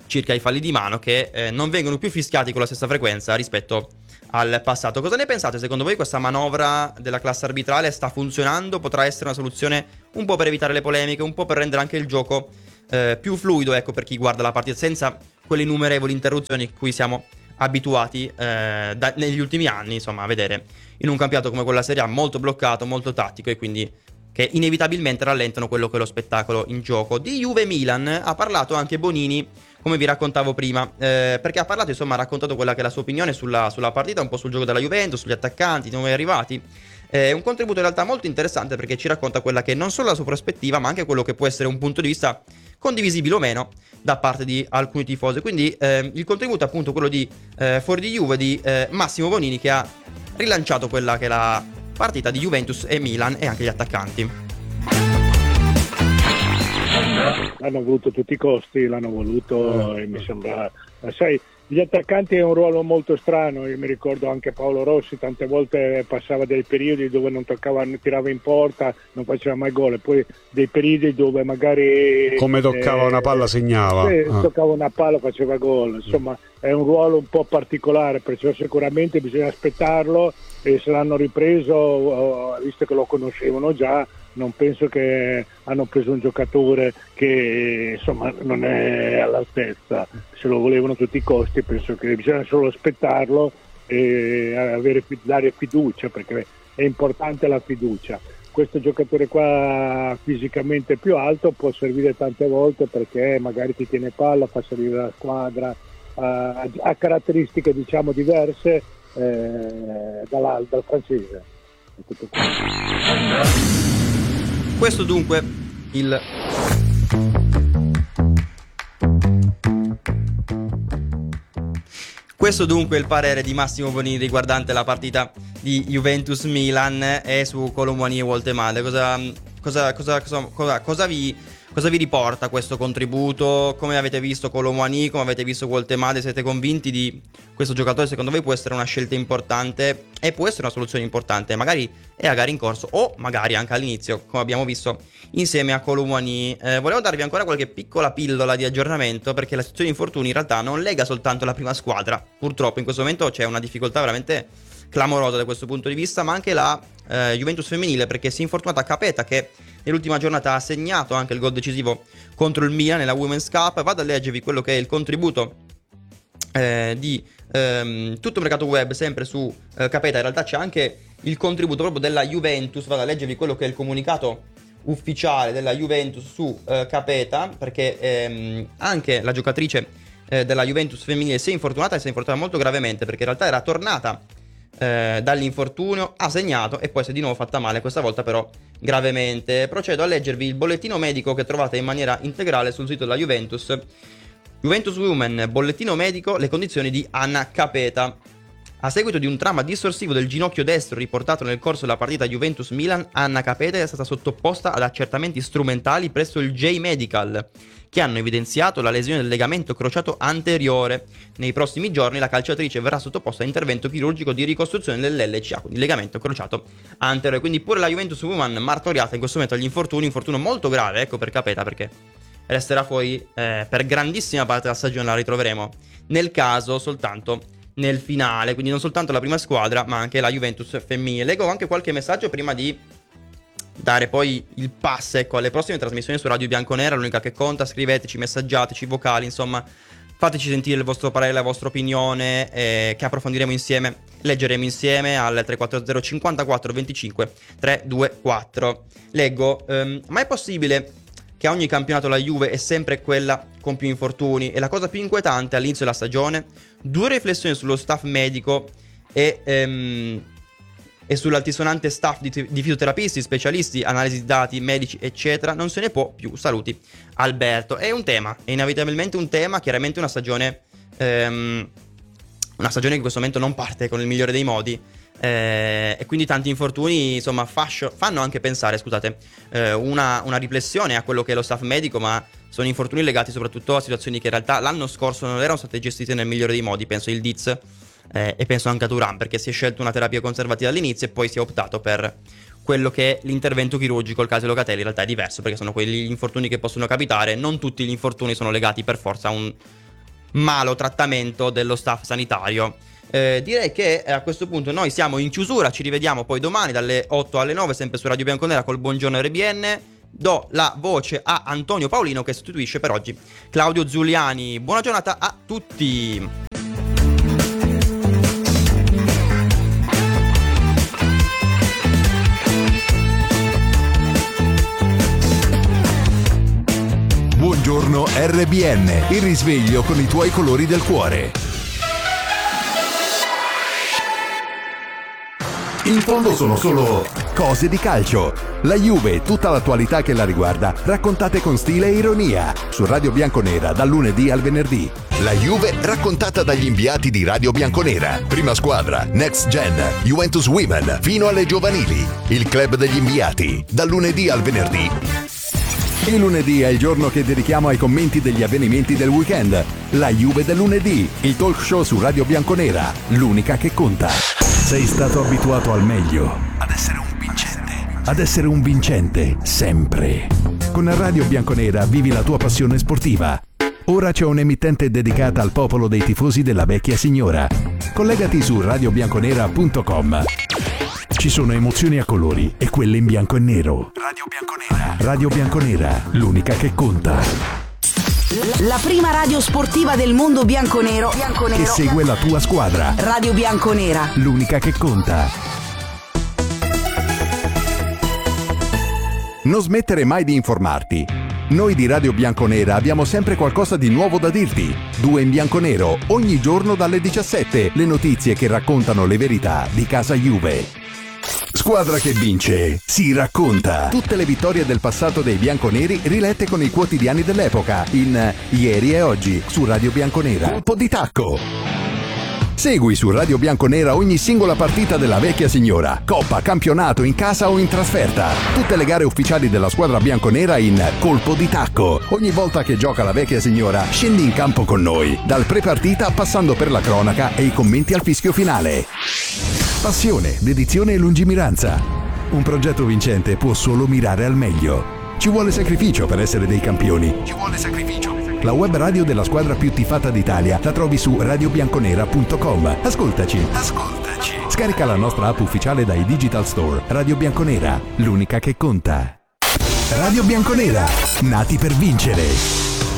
circa i falli di mano che eh, non vengono più fischiati con la stessa frequenza rispetto al passato. Cosa ne pensate? Secondo voi questa manovra della classe arbitrale sta funzionando? Potrà essere una soluzione un po' per evitare le polemiche, un po' per rendere anche il gioco eh, più fluido, ecco, per chi guarda la partita, senza quelle innumerevoli interruzioni a cui siamo abituati eh, da, negli ultimi anni, insomma, a vedere in un campionato come quella Serie A, molto bloccato, molto tattico, e quindi che inevitabilmente rallentano quello che è lo spettacolo in gioco. Di Juve-Milan ha parlato anche Bonini, come vi raccontavo prima, eh, perché ha parlato, insomma, ha raccontato quella che è la sua opinione sulla, sulla partita, un po' sul gioco della Juventus, sugli attaccanti, i nuovi arrivati. È un contributo in realtà molto interessante, perché ci racconta quella che non solo la sua prospettiva, ma anche quello che può essere un punto di vista condivisibile o meno da parte di alcuni tifosi. Quindi eh, il contributo è appunto quello di eh, Fuori di Juve di eh, Massimo Bonini, che ha rilanciato quella che è la partita di Juventus e Milan e anche gli attaccanti. L'hanno voluto a tutti i costi, l'hanno voluto e mi sembra, sai, gli attaccanti è un ruolo molto strano. Io mi ricordo anche Paolo Rossi, tante volte passava dei periodi dove non toccava, tirava in porta, non faceva mai gol, e poi dei periodi dove magari come toccava eh, una palla segnava, sì, ah. toccava una palla faceva gol. Insomma, è un ruolo un po' particolare, perciò sicuramente bisogna aspettarlo, e se l'hanno ripreso, visto che lo conoscevano già, non penso che hanno preso un giocatore che, insomma, non è all'altezza. Se lo volevano a tutti i costi, penso che bisogna solo aspettarlo e avere, dare fiducia, perché è importante la fiducia. Questo giocatore qua fisicamente più alto può servire tante volte, perché magari ti tiene palla, fa salire la squadra, ha, ha caratteristiche, diciamo, diverse eh, dalla, dal francese. Tutto qua. Questo dunque il Questo dunque il parere di Massimo Bonini riguardante la partita di Juventus-Milan e su Kolo Muani e Woltemade. Cosa, cosa, cosa, cosa, cosa, cosa vi Cosa vi riporta questo contributo? Come avete visto Kolo Muani, come avete visto Woltemade? Siete convinti di questo giocatore? Secondo voi può essere una scelta importante e può essere una soluzione importante? Magari è a gara in corso o magari anche all'inizio, come abbiamo visto insieme a Kolo Muani. Eh, volevo darvi ancora qualche piccola pillola di aggiornamento, perché la situazione di infortuni in realtà non lega soltanto la prima squadra. Purtroppo in questo momento c'è una difficoltà veramente clamorosa da questo punto di vista, ma anche la eh, Juventus femminile, perché si è infortunata Capeta, che nell'ultima giornata ha segnato anche il gol decisivo contro il Milan nella Women's Cup. Vado a leggervi quello che è il contributo eh, di ehm, tutto il mercato web, sempre su eh, Capeta. In realtà c'è anche il contributo proprio della Juventus. Vado a leggervi quello che è il comunicato ufficiale della Juventus su eh, Capeta, perché ehm, anche la giocatrice eh, della Juventus femminile si è infortunata e si è infortunata molto gravemente, perché in realtà era tornata Eh, dall'infortunio, ha segnato e poi si è di nuovo fatta male, questa volta però gravemente. Procedo a leggervi il bollettino medico che trovate in maniera integrale sul sito della Juventus. Juventus Women, bollettino medico, le condizioni di Anna Capeta. A seguito di un trauma distorsivo del ginocchio destro riportato nel corso della partita Juventus-Milan, Anna Capeta è stata sottoposta ad accertamenti strumentali presso il J-Medical, che hanno evidenziato la lesione del legamento crociato anteriore. Nei prossimi giorni la calciatrice verrà sottoposta a intervento chirurgico di ricostruzione dell'L C A, quindi legamento crociato anteriore. Quindi pure la Juventus Women martoriata in questo momento agli infortuni, infortunio molto grave, ecco, per Capeta, perché resterà fuori eh, per grandissima parte della stagione. La ritroveremo nel caso soltanto nel finale, quindi non soltanto la prima squadra ma anche la Juventus femminile. Leggo anche qualche messaggio prima di dare poi il pass, ecco, alle prossime trasmissioni su Radio Bianconera, l'unica che conta. Scriveteci, messaggiateci, vocali, insomma, fateci sentire il vostro parere, la vostra opinione, eh, che approfondiremo insieme, leggeremo insieme al tre quattro zero cinquantaquattro venticinque trecentoventiquattro. Leggo, ehm, ma è possibile che a ogni campionato la Juve è sempre quella con più infortuni? E la cosa più inquietante all'inizio della stagione? Due riflessioni sullo staff medico e, ehm, e sull'altisonante staff di, di fisioterapisti, specialisti, analisi di dati, medici, eccetera. Non se ne può più. Saluti, Alberto. È un tema, è inevitabilmente un tema. Chiaramente una stagione ehm, una stagione che in questo momento non parte con il migliore dei modi. Eh, e quindi tanti infortuni, insomma, fascio, fanno anche pensare, scusate, eh, una, una riflessione a quello che è lo staff medico, ma sono infortuni legati soprattutto a situazioni che in realtà l'anno scorso non erano state gestite nel migliore dei modi. Penso il Diz eh, e penso anche a Turan, perché si è scelto una terapia conservativa all'inizio e poi si è optato per quello che è l'intervento chirurgico. Il caso di Locatelli in realtà è diverso, perché sono quegli infortuni che possono capitare. Non tutti gli infortuni sono legati per forza a un malo trattamento dello staff sanitario. Eh, direi che a questo punto noi siamo in chiusura, ci rivediamo poi domani dalle otto alle nove sempre su Radio Bianconera col Buongiorno R B N. Do la voce a Antonio Paolino che sostituisce per oggi Claudio Zuliani. Buona giornata a tutti. Buongiorno R B N, il risveglio con i tuoi colori del cuore. In fondo sono solo cose di calcio. La Juve e tutta l'attualità che la riguarda, raccontate con stile e ironia. Su Radio Bianconera, dal lunedì al venerdì. La Juve raccontata dagli inviati di Radio Bianconera. Prima squadra, Next Gen, Juventus Women, fino alle giovanili. Il club degli inviati, dal lunedì al venerdì. Il lunedì è il giorno che dedichiamo ai commenti degli avvenimenti del weekend. La Juve del lunedì, il talk show su Radio Bianconera, l'unica che conta. Sei stato abituato al meglio, ad essere un vincente, ad essere un vincente sempre. Con Radio Bianconera vivi la tua passione sportiva. Ora c'è un'emittente dedicata al popolo dei tifosi della vecchia signora. Collegati su radio bianconera punto com. Ci sono emozioni a colori e quelle in bianco e nero. Radio Bianconera. Radio Bianconera, l'unica che conta. La prima radio sportiva del mondo bianconero, bianconero che segue la tua squadra. Radio Bianconera, l'unica che conta. Non smettere mai di informarti. Noi di Radio Bianconera abbiamo sempre qualcosa di nuovo da dirti. Due in bianconero, ogni giorno dalle diciassette, le notizie che raccontano le verità di casa Juve. Squadra che vince, si racconta. Tutte le vittorie del passato dei bianconeri rilette con i quotidiani dell'epoca in Ieri e Oggi su Radio Bianconera. Colpo di tacco. Segui su Radio Bianconera ogni singola partita della vecchia signora, coppa, campionato, in casa o in trasferta. Tutte le gare ufficiali della squadra bianconera in Colpo di tacco. Ogni volta che gioca la vecchia signora, scendi in campo con noi, dal pre-partita passando per la cronaca e i commenti al fischio finale. Passione, dedizione e lungimiranza. Un progetto vincente può solo mirare al meglio. Ci vuole sacrificio per essere dei campioni. Ci vuole sacrificio. La web radio della squadra più tifata d'Italia la trovi su radio bianconera punto com. Ascoltaci. Ascoltaci. Scarica la nostra app ufficiale dai Digital Store. Radio Bianconera, l'unica che conta. Radio Bianconera, nati per vincere.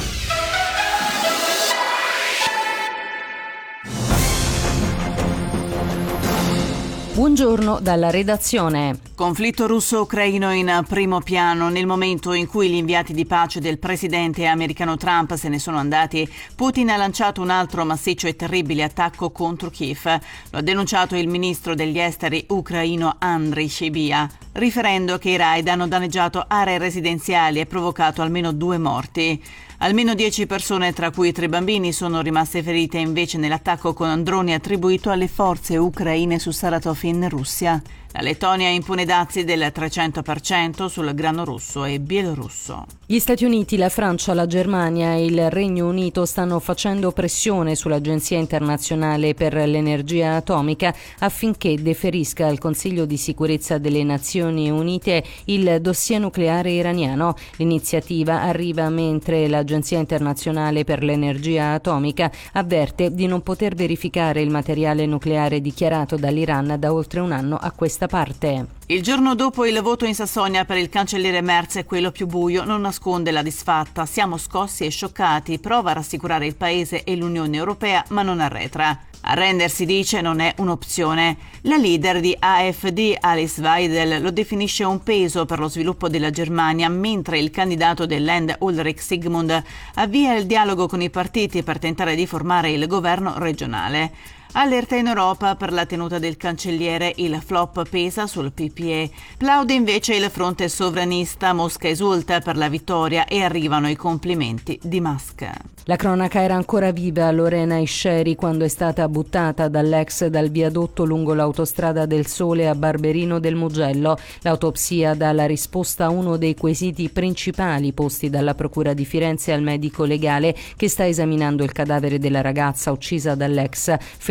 Buongiorno dalla redazione. Conflitto russo-ucraino in primo piano. Nel momento in cui gli inviati di pace del presidente americano Trump se ne sono andati, Putin ha lanciato un altro massiccio e terribile attacco contro Kiev. Lo ha denunciato il ministro degli esteri ucraino Andriy Sybiha, riferendo che i raid hanno danneggiato aree residenziali e provocato almeno due morti. Almeno dieci persone, tra cui tre bambini, sono rimaste ferite invece nell'attacco con droni attribuito alle forze ucraine su Saratov in Russia. La Lettonia impone dazi del trecento per cento sul grano russo e bielorusso. Gli Stati Uniti, la Francia, la Germania e il Regno Unito stanno facendo pressione sull'Agenzia internazionale per l'energia atomica affinché deferisca al Consiglio di sicurezza delle Nazioni Unite il dossier nucleare iraniano. L'iniziativa arriva mentre l'Agenzia internazionale per l'energia atomica avverte di non poter verificare il materiale nucleare dichiarato dall'Iran da oltre un anno a questa parte. Il giorno dopo il voto in Sassonia per il cancelliere Merz è quello più buio, non nasconde la disfatta. Siamo scossi e scioccati, prova a rassicurare il Paese e l'Unione Europea, ma non arretra. Arrendersi, dice, non è un'opzione. La leader di A F D, Alice Weidel, lo definisce un peso per lo sviluppo della Germania, mentre il candidato del Land, Ulrich Sigmund, avvia il dialogo con i partiti per tentare di formare il governo regionale. Allerta in Europa per la tenuta del cancelliere, il flop pesa sul P P E. Plaude invece il fronte sovranista, Mosca esulta per la vittoria e arrivano i complimenti di Musk. La cronaca era ancora viva a Lorena Isceri quando è stata buttata dall'ex dal viadotto lungo l'autostrada del Sole a Barberino del Mugello. L'autopsia dà la risposta a uno dei quesiti principali posti dalla Procura di Firenze al medico legale che sta esaminando il cadavere della ragazza uccisa dall'ex Federico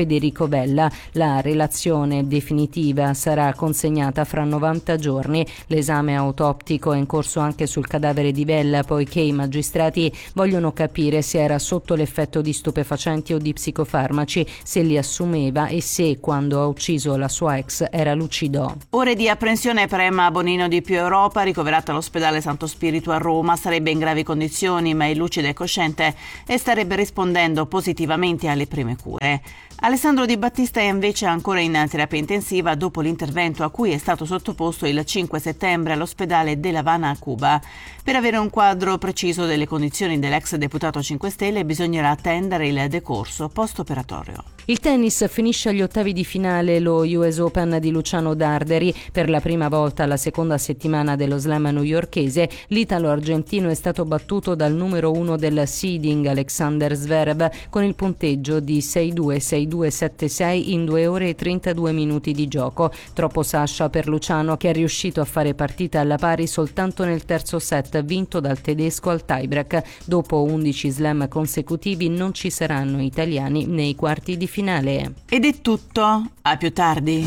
Federico Vella. La relazione definitiva sarà consegnata fra novanta giorni. L'esame autoptico è in corso anche sul cadavere di Vella, poiché i magistrati vogliono capire se era sotto l'effetto di stupefacenti o di psicofarmaci, se li assumeva e se, quando ha ucciso la sua ex, era lucido. Ore di apprensione per Emma Bonino di Più Europa, ricoverata all'ospedale Santo Spirito a Roma. Sarebbe in gravi condizioni, ma è lucida e cosciente e starebbe rispondendo positivamente alle prime cure. Alessandro Di Battista è invece ancora in terapia intensiva dopo l'intervento a cui è stato sottoposto il cinque settembre all'ospedale de La Habana a Cuba. Per avere un quadro preciso delle condizioni dell'ex deputato cinque Stelle bisognerà attendere il decorso post-operatorio. Il tennis finisce agli ottavi di finale lo U S Open di Luciano Darderi. Per la prima volta alla seconda settimana dello slam newyorkese, l'italo-argentino è stato battuto dal numero uno del seeding Alexander Zverev con il punteggio di sei due sei due sette sei in due ore e trentadue minuti di gioco. Troppo Sasha per Luciano, che è riuscito a fare partita alla pari soltanto nel terzo set, vinto dal tedesco al tiebreak. Dopo undici slam consecutivi non ci saranno italiani nei quarti di finale. Finale. Ed è tutto, a più tardi.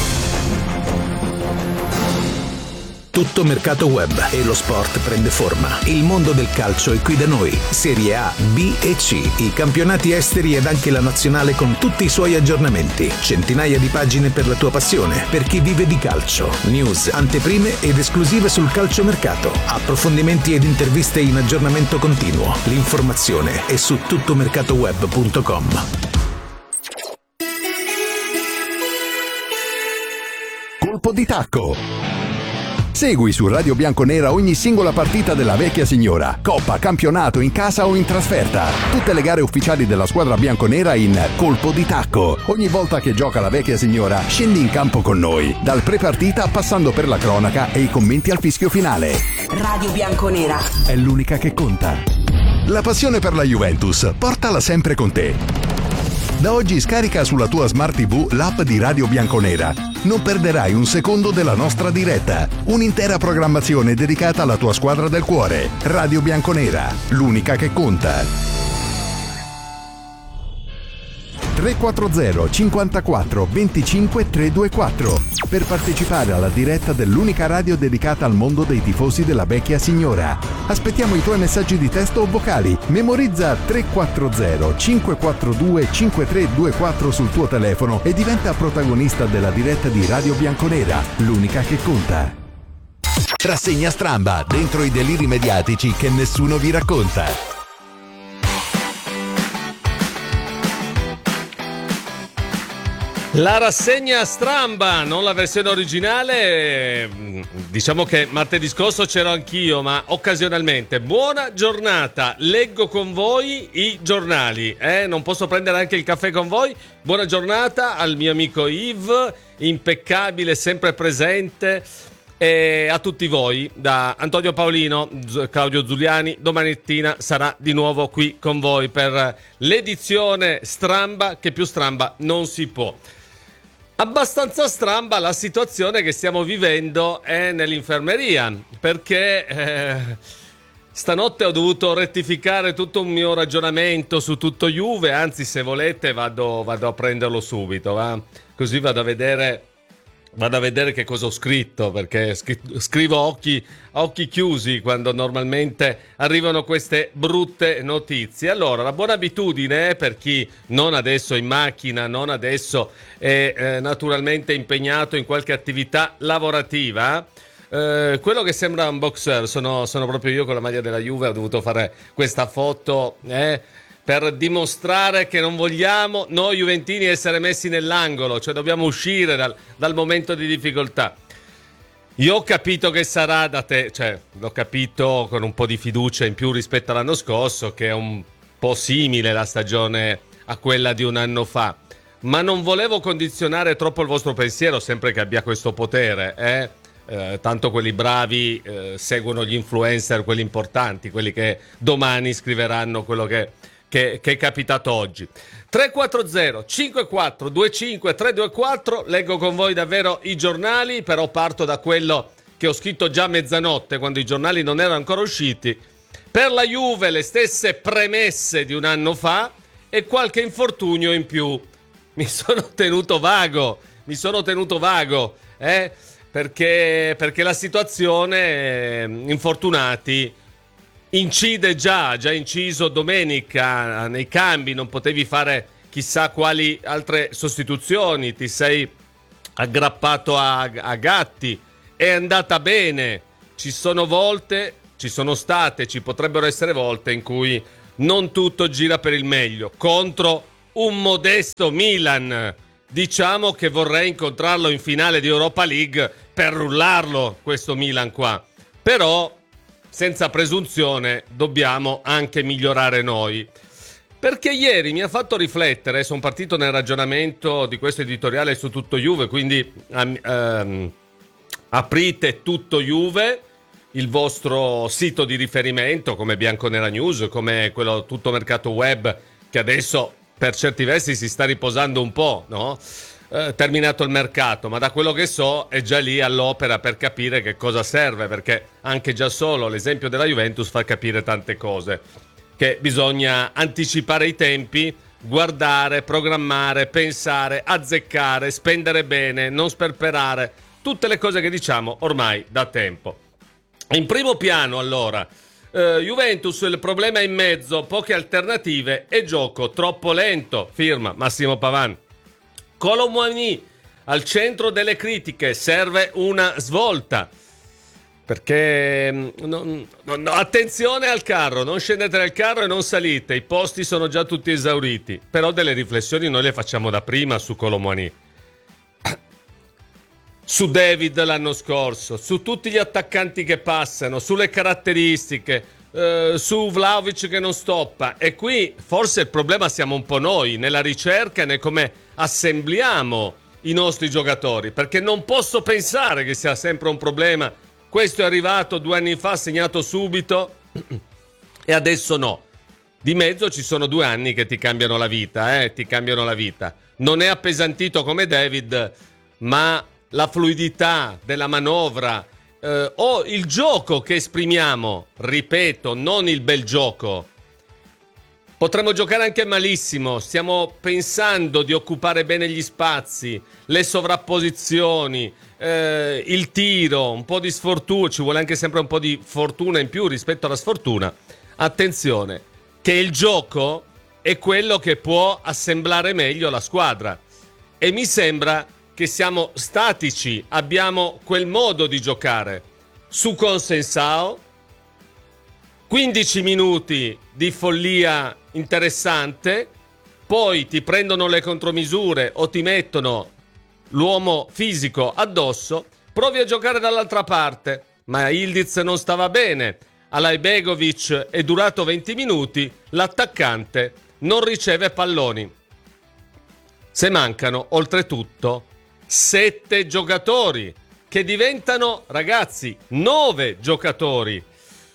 Tutto mercato web e lo sport prende forma. Il mondo del calcio è qui da noi. Serie A, B e C, i campionati esteri ed anche la nazionale con tutti i suoi aggiornamenti. Centinaia di pagine per la tua passione, per chi vive di calcio. News, anteprime ed esclusive sul calciomercato. Approfondimenti ed interviste in aggiornamento continuo. L'informazione è su tuttomercatoweb punto com. Colpo di tacco. Segui su Radio Bianconera ogni singola partita della vecchia signora, coppa, campionato, in casa o in trasferta. Tutte le gare ufficiali della squadra bianconera in Colpo di tacco. Ogni volta che gioca la vecchia signora, scendi in campo con noi, dal pre-partita passando per la cronaca e i commenti al fischio finale. Radio Bianconera è l'unica che conta. La passione per la Juventus, portala sempre con te. Da oggi scarica sulla tua Smart tivù l'app di Radio Bianconera. Non perderai un secondo della nostra diretta. Un'intera programmazione dedicata alla tua squadra del cuore. Radio Bianconera, l'unica che conta. tre quattro zero cinquantaquattro venticinque trecentoventuquattro per partecipare alla diretta dell'unica radio dedicata al mondo dei tifosi della vecchia signora. Aspettiamo i tuoi messaggi di testo o vocali. Memorizza tre quattro zero cinque quattro due cinque tre due quattro sul tuo telefono e diventa protagonista della diretta di Radio Bianconera, l'unica che conta. Rassegna stramba, dentro i deliri mediatici che nessuno vi racconta. La rassegna stramba, non la versione originale. Diciamo che martedì scorso c'ero anch'io, ma occasionalmente. Buona giornata, leggo con voi i giornali, eh? Non posso prendere anche il caffè con voi. Buona giornata al mio amico Yves, impeccabile, sempre presente. E a tutti voi, da Antonio Paolino, Claudio Zuliani, domani mattina sarà di nuovo qui con voi per l'edizione stramba, che più stramba non si può. Abbastanza stramba la situazione che stiamo vivendo è nell'infermeria, perché eh, stanotte ho dovuto rettificare tutto un mio ragionamento su tutto Juve, anzi se volete vado, vado a prenderlo subito, va? Così vado a vedere... Vado a vedere che cosa ho scritto, perché scrivo a occhi, a occhi chiusi quando normalmente arrivano queste brutte notizie. Allora, la buona abitudine per chi non adesso è in macchina, non adesso è eh, naturalmente impegnato in qualche attività lavorativa, eh, quello che sembra un boxer, sono, sono proprio io con la maglia della Juve, ho dovuto fare questa foto, eh, per dimostrare che non vogliamo noi juventini essere messi nell'angolo, cioè dobbiamo uscire dal, dal momento di difficoltà. Io ho capito che sarà da te, cioè l'ho capito con un po' di fiducia in più rispetto all'anno scorso, che è un po' simile la stagione a quella di un anno fa, ma non volevo condizionare troppo il vostro pensiero, sempre che abbia questo potere, eh? Eh, tanto quelli bravi eh, seguono gli influencer, quelli importanti, quelli che domani scriveranno quello che Che, che è capitato oggi. Tre quattro zero cinque quattro due cinque tre due quattro, leggo con voi davvero i giornali, però parto da quello che ho scritto già a mezzanotte, quando i giornali non erano ancora usciti. Per la Juve le stesse premesse di un anno fa e qualche infortunio in più. mi sono tenuto vago, mi sono tenuto vago, eh, perché, perché la situazione, infortunati, incide già, già inciso domenica nei cambi, non potevi fare chissà quali altre sostituzioni, ti sei aggrappato a, a Gatti, è andata bene, ci sono volte, ci sono state, ci potrebbero essere volte in cui non tutto gira per il meglio, contro un modesto Milan, diciamo che vorrei incontrarlo in finale di Europa League per rullarlo questo Milan qua, però senza presunzione dobbiamo anche migliorare noi. Perché ieri mi ha fatto riflettere, sono partito nel ragionamento di questo editoriale su Tutto Juve, quindi um, aprite Tutto Juve, il vostro sito di riferimento come Bianconera News, come quello Tutto Mercato Web, che adesso per certi versi si sta riposando un po', no? Eh, terminato il mercato, ma da quello che so è già lì all'opera per capire che cosa serve, perché anche già solo l'esempio della Juventus fa capire tante cose, che bisogna anticipare i tempi, guardare, programmare, pensare, azzeccare, spendere bene, non sperperare, tutte le cose che diciamo ormai da tempo. In primo piano allora Uh, Juventus, il problema è in mezzo, poche alternative e gioco troppo lento, firma Massimo Pavan. Kolo Muani al centro delle critiche, serve una svolta, perché no, no, no, attenzione al carro, non scendete dal carro e non salite, i posti sono già tutti esauriti, però delle riflessioni noi le facciamo da prima su Kolo Muani, su David l'anno scorso, su tutti gli attaccanti che passano, sulle caratteristiche, eh, su Vlahovic che non stoppa. E qui forse il problema siamo un po' noi, nella ricerca e nel come assembliamo i nostri giocatori, perché non posso pensare che sia sempre un problema. Questo è arrivato due anni fa, segnato subito e adesso no. Di mezzo ci sono due anni che ti cambiano la vita, eh, ti cambiano la vita. Non è appesantito come David, ma la fluidità della manovra eh, o il gioco che esprimiamo, ripeto, non il bel gioco. Potremmo giocare anche malissimo, stiamo pensando di occupare bene gli spazi, le sovrapposizioni, eh, il tiro, un po' di sfortuna, ci vuole anche sempre un po' di fortuna in più rispetto alla sfortuna. Attenzione, che il gioco è quello che può assemblare meglio la squadra e mi sembra che siamo statici, abbiamo quel modo di giocare. Su Consensao, quindici minuti di follia interessante, poi ti prendono le contromisure o ti mettono l'uomo fisico addosso, provi a giocare dall'altra parte, ma Ildiz non stava bene, Alajbegovic è durato venti minuti, l'attaccante non riceve palloni. Se mancano, oltretutto, sette giocatori che diventano, ragazzi, nove giocatori.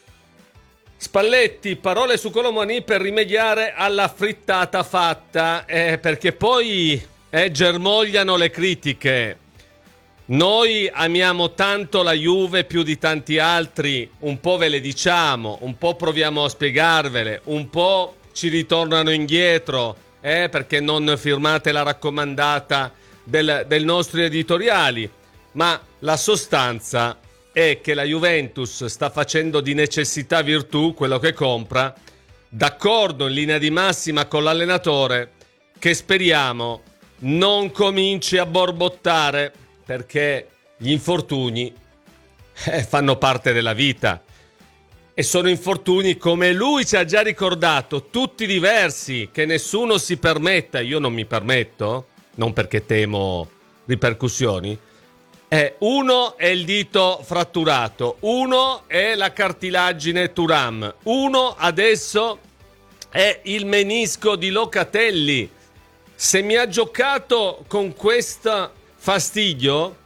Spalletti, parole su Kolo Muani per rimediare alla frittata fatta, eh, perché poi eh, germogliano le critiche. Noi amiamo tanto la Juve più di tanti altri, un po' ve le diciamo, un po' proviamo a spiegarvele, un po' ci ritornano indietro, eh, perché non firmate la raccomandata del, del nostri editoriali, ma la sostanza è che la Juventus sta facendo di necessità virtù quello che compra, d'accordo in linea di massima con l'allenatore, che speriamo non cominci a borbottare, perché gli infortuni eh, fanno parte della vita e sono infortuni, come lui ci ha già ricordato, tutti diversi, che nessuno si permetta, io non mi permetto, non perché temo ripercussioni. Eh, uno è il dito fratturato, uno è la cartilagine Thuram, uno adesso è il menisco di Locatelli. Se mi ha giocato con questo fastidio,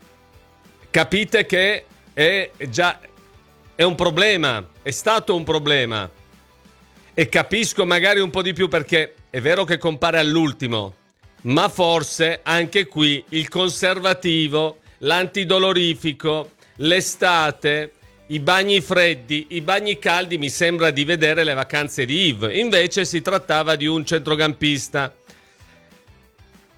capite che è già è un problema, è stato un problema. E capisco magari un po' di più perché è vero che compare all'ultimo, ma forse anche qui il conservativo, l'antidolorifico, l'estate, i bagni freddi, i bagni caldi, mi sembra di vedere le vacanze di Yves. Invece si trattava di un centrocampista.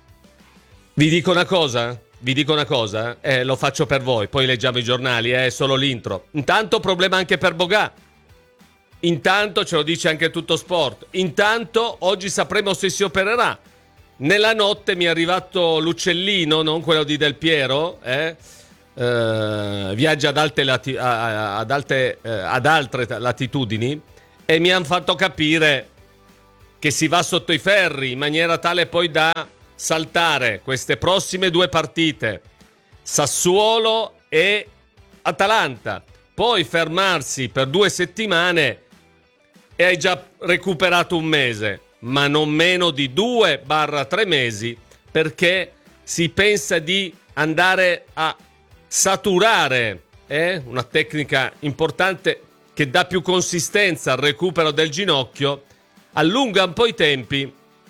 Vi dico una cosa? Vi dico una cosa? Eh, lo faccio per voi, poi leggiamo i giornali, è eh, solo l'intro. Intanto problema anche per Bogà. Intanto ce lo dice anche Tutto Sport. Intanto oggi sapremo se si opererà. Nella notte mi è arrivato l'uccellino, non quello di Del Piero, eh? Uh, viaggia ad alte, lati- ad, alte, uh, ad altre latitudini, e mi hanno fatto capire che si va sotto i ferri in maniera tale poi da saltare queste prossime due partite, Sassuolo e Atalanta, poi fermarsi per due settimane e hai già recuperato un mese, ma non meno di due barra tre mesi, perché si pensa di andare a saturare, eh? Una tecnica importante che dà più consistenza al recupero del ginocchio, allunga un po' i tempi,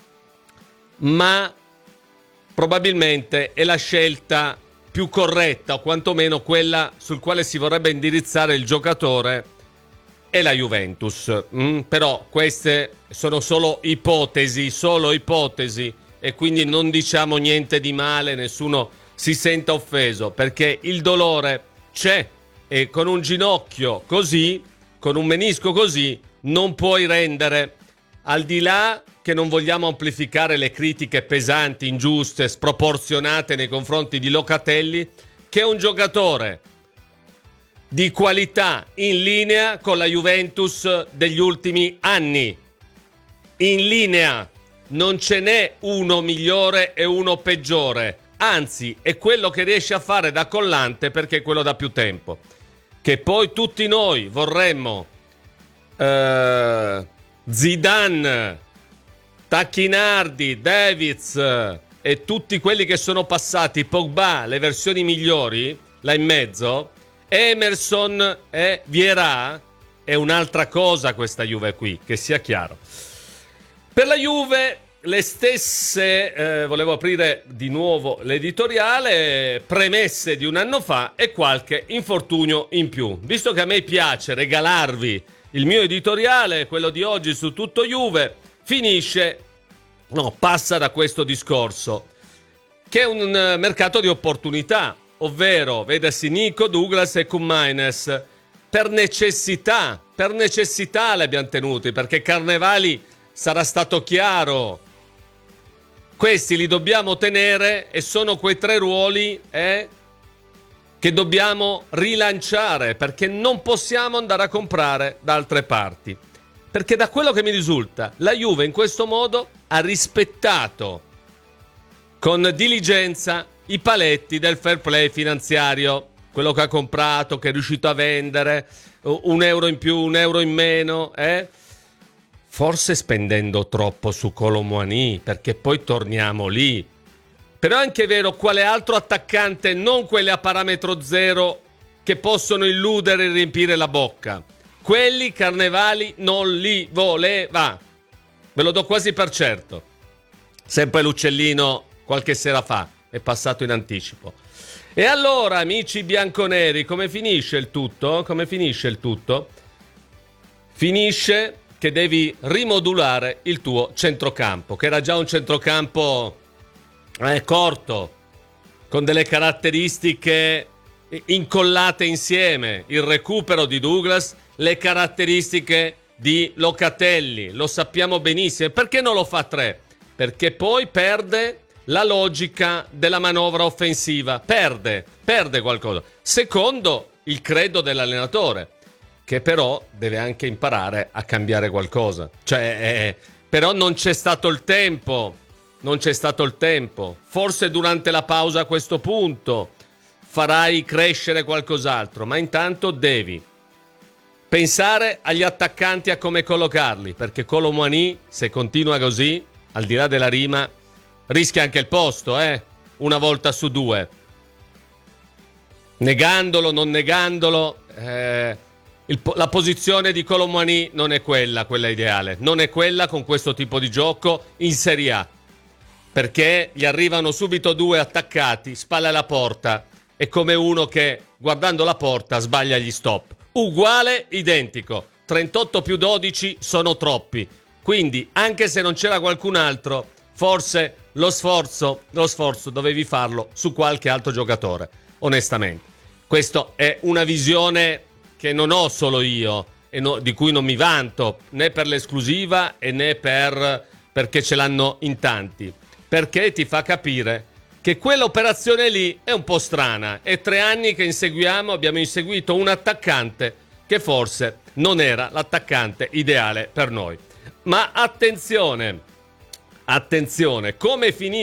ma probabilmente è la scelta più corretta, o quantomeno quella sul quale si vorrebbe indirizzare il giocatore e la Juventus. Mm, però queste sono solo ipotesi, solo ipotesi, e quindi non diciamo niente di male, nessuno si senta offeso, perché il dolore c'è, e con un ginocchio così, con un menisco così, non puoi rendere, al di là che non vogliamo amplificare le critiche pesanti, ingiuste, sproporzionate nei confronti di Locatelli, che è un giocatore di qualità in linea con la Juventus degli ultimi anni. In linea, non ce n'è uno migliore e uno peggiore. Anzi, è quello che riesce a fare da collante, perché è quello da più tempo. Che poi tutti noi vorremmo eh, Zidane, Tacchinardi, Davids eh, e tutti quelli che sono passati, Pogba, le versioni migliori, là in mezzo, Emerson e Vieira, è un'altra cosa questa Juve qui, che sia chiaro. Per la Juve le stesse, eh, volevo aprire di nuovo l'editoriale, premesse di un anno fa e qualche infortunio in più. Visto che a me piace regalarvi il mio editoriale, quello di oggi su Tutto Juve, finisce, no, passa da questo discorso, che è un mercato di opportunità, ovvero, vedasi Nico, Douglas e Koummaines, per necessità, per necessità li abbiamo tenuti, perché Carnevali sarà stato chiaro. Questi li dobbiamo tenere, e sono quei tre ruoli eh, che dobbiamo rilanciare, perché non possiamo andare a comprare da altre parti. Perché da quello che mi risulta, la Juve in questo modo ha rispettato con diligenza i paletti del fair play finanziario. Quello che ha comprato, che è riuscito a vendere, un euro in più, un euro in meno, eh? Forse spendendo troppo su Kolo Muani, perché poi torniamo lì. Però è anche vero, quale altro attaccante, non quelli a parametro zero, che possono illudere e riempire la bocca. Quelli Carnevali non li voleva. Ve lo do quasi per certo. Sempre l'uccellino qualche sera fa è passato in anticipo. E allora, amici bianconeri, come finisce il tutto? Come finisce il tutto? Finisce che devi rimodulare il tuo centrocampo, che era già un centrocampo eh, corto, con delle caratteristiche incollate insieme, il recupero di Douglas, le caratteristiche di Locatelli, lo sappiamo benissimo. Perché non lo fa tre? Perché poi perde la logica della manovra offensiva, perde, perde qualcosa. Secondo il credo dell'allenatore, che però deve anche imparare a cambiare qualcosa. Cioè, eh, però non c'è stato il tempo, non c'è stato il tempo. Forse durante la pausa a questo punto farai crescere qualcos'altro, ma intanto devi pensare agli attaccanti, a come collocarli, perché Kolo Muani, se continua così, al di là della rima, rischia anche il posto, eh? Una volta su due. Negandolo, non negandolo, eh... Il, la posizione di Kolo Muani non è quella, quella ideale, non è quella con questo tipo di gioco in Serie A, perché gli arrivano subito due attaccati, spalle alla porta, è come uno che guardando la porta sbaglia gli stop, uguale, identico, trentotto più dodici sono troppi, quindi anche se non c'era qualcun altro forse lo sforzo, lo sforzo dovevi farlo su qualche altro giocatore, onestamente. Questa è una visione che non ho solo io e no, di cui non mi vanto, né per l'esclusiva e né per, perché ce l'hanno in tanti, perché ti fa capire che quell'operazione lì è un po' strana. È tre anni che inseguiamo, abbiamo inseguito un attaccante che forse non era l'attaccante ideale per noi. Ma attenzione, attenzione, come finì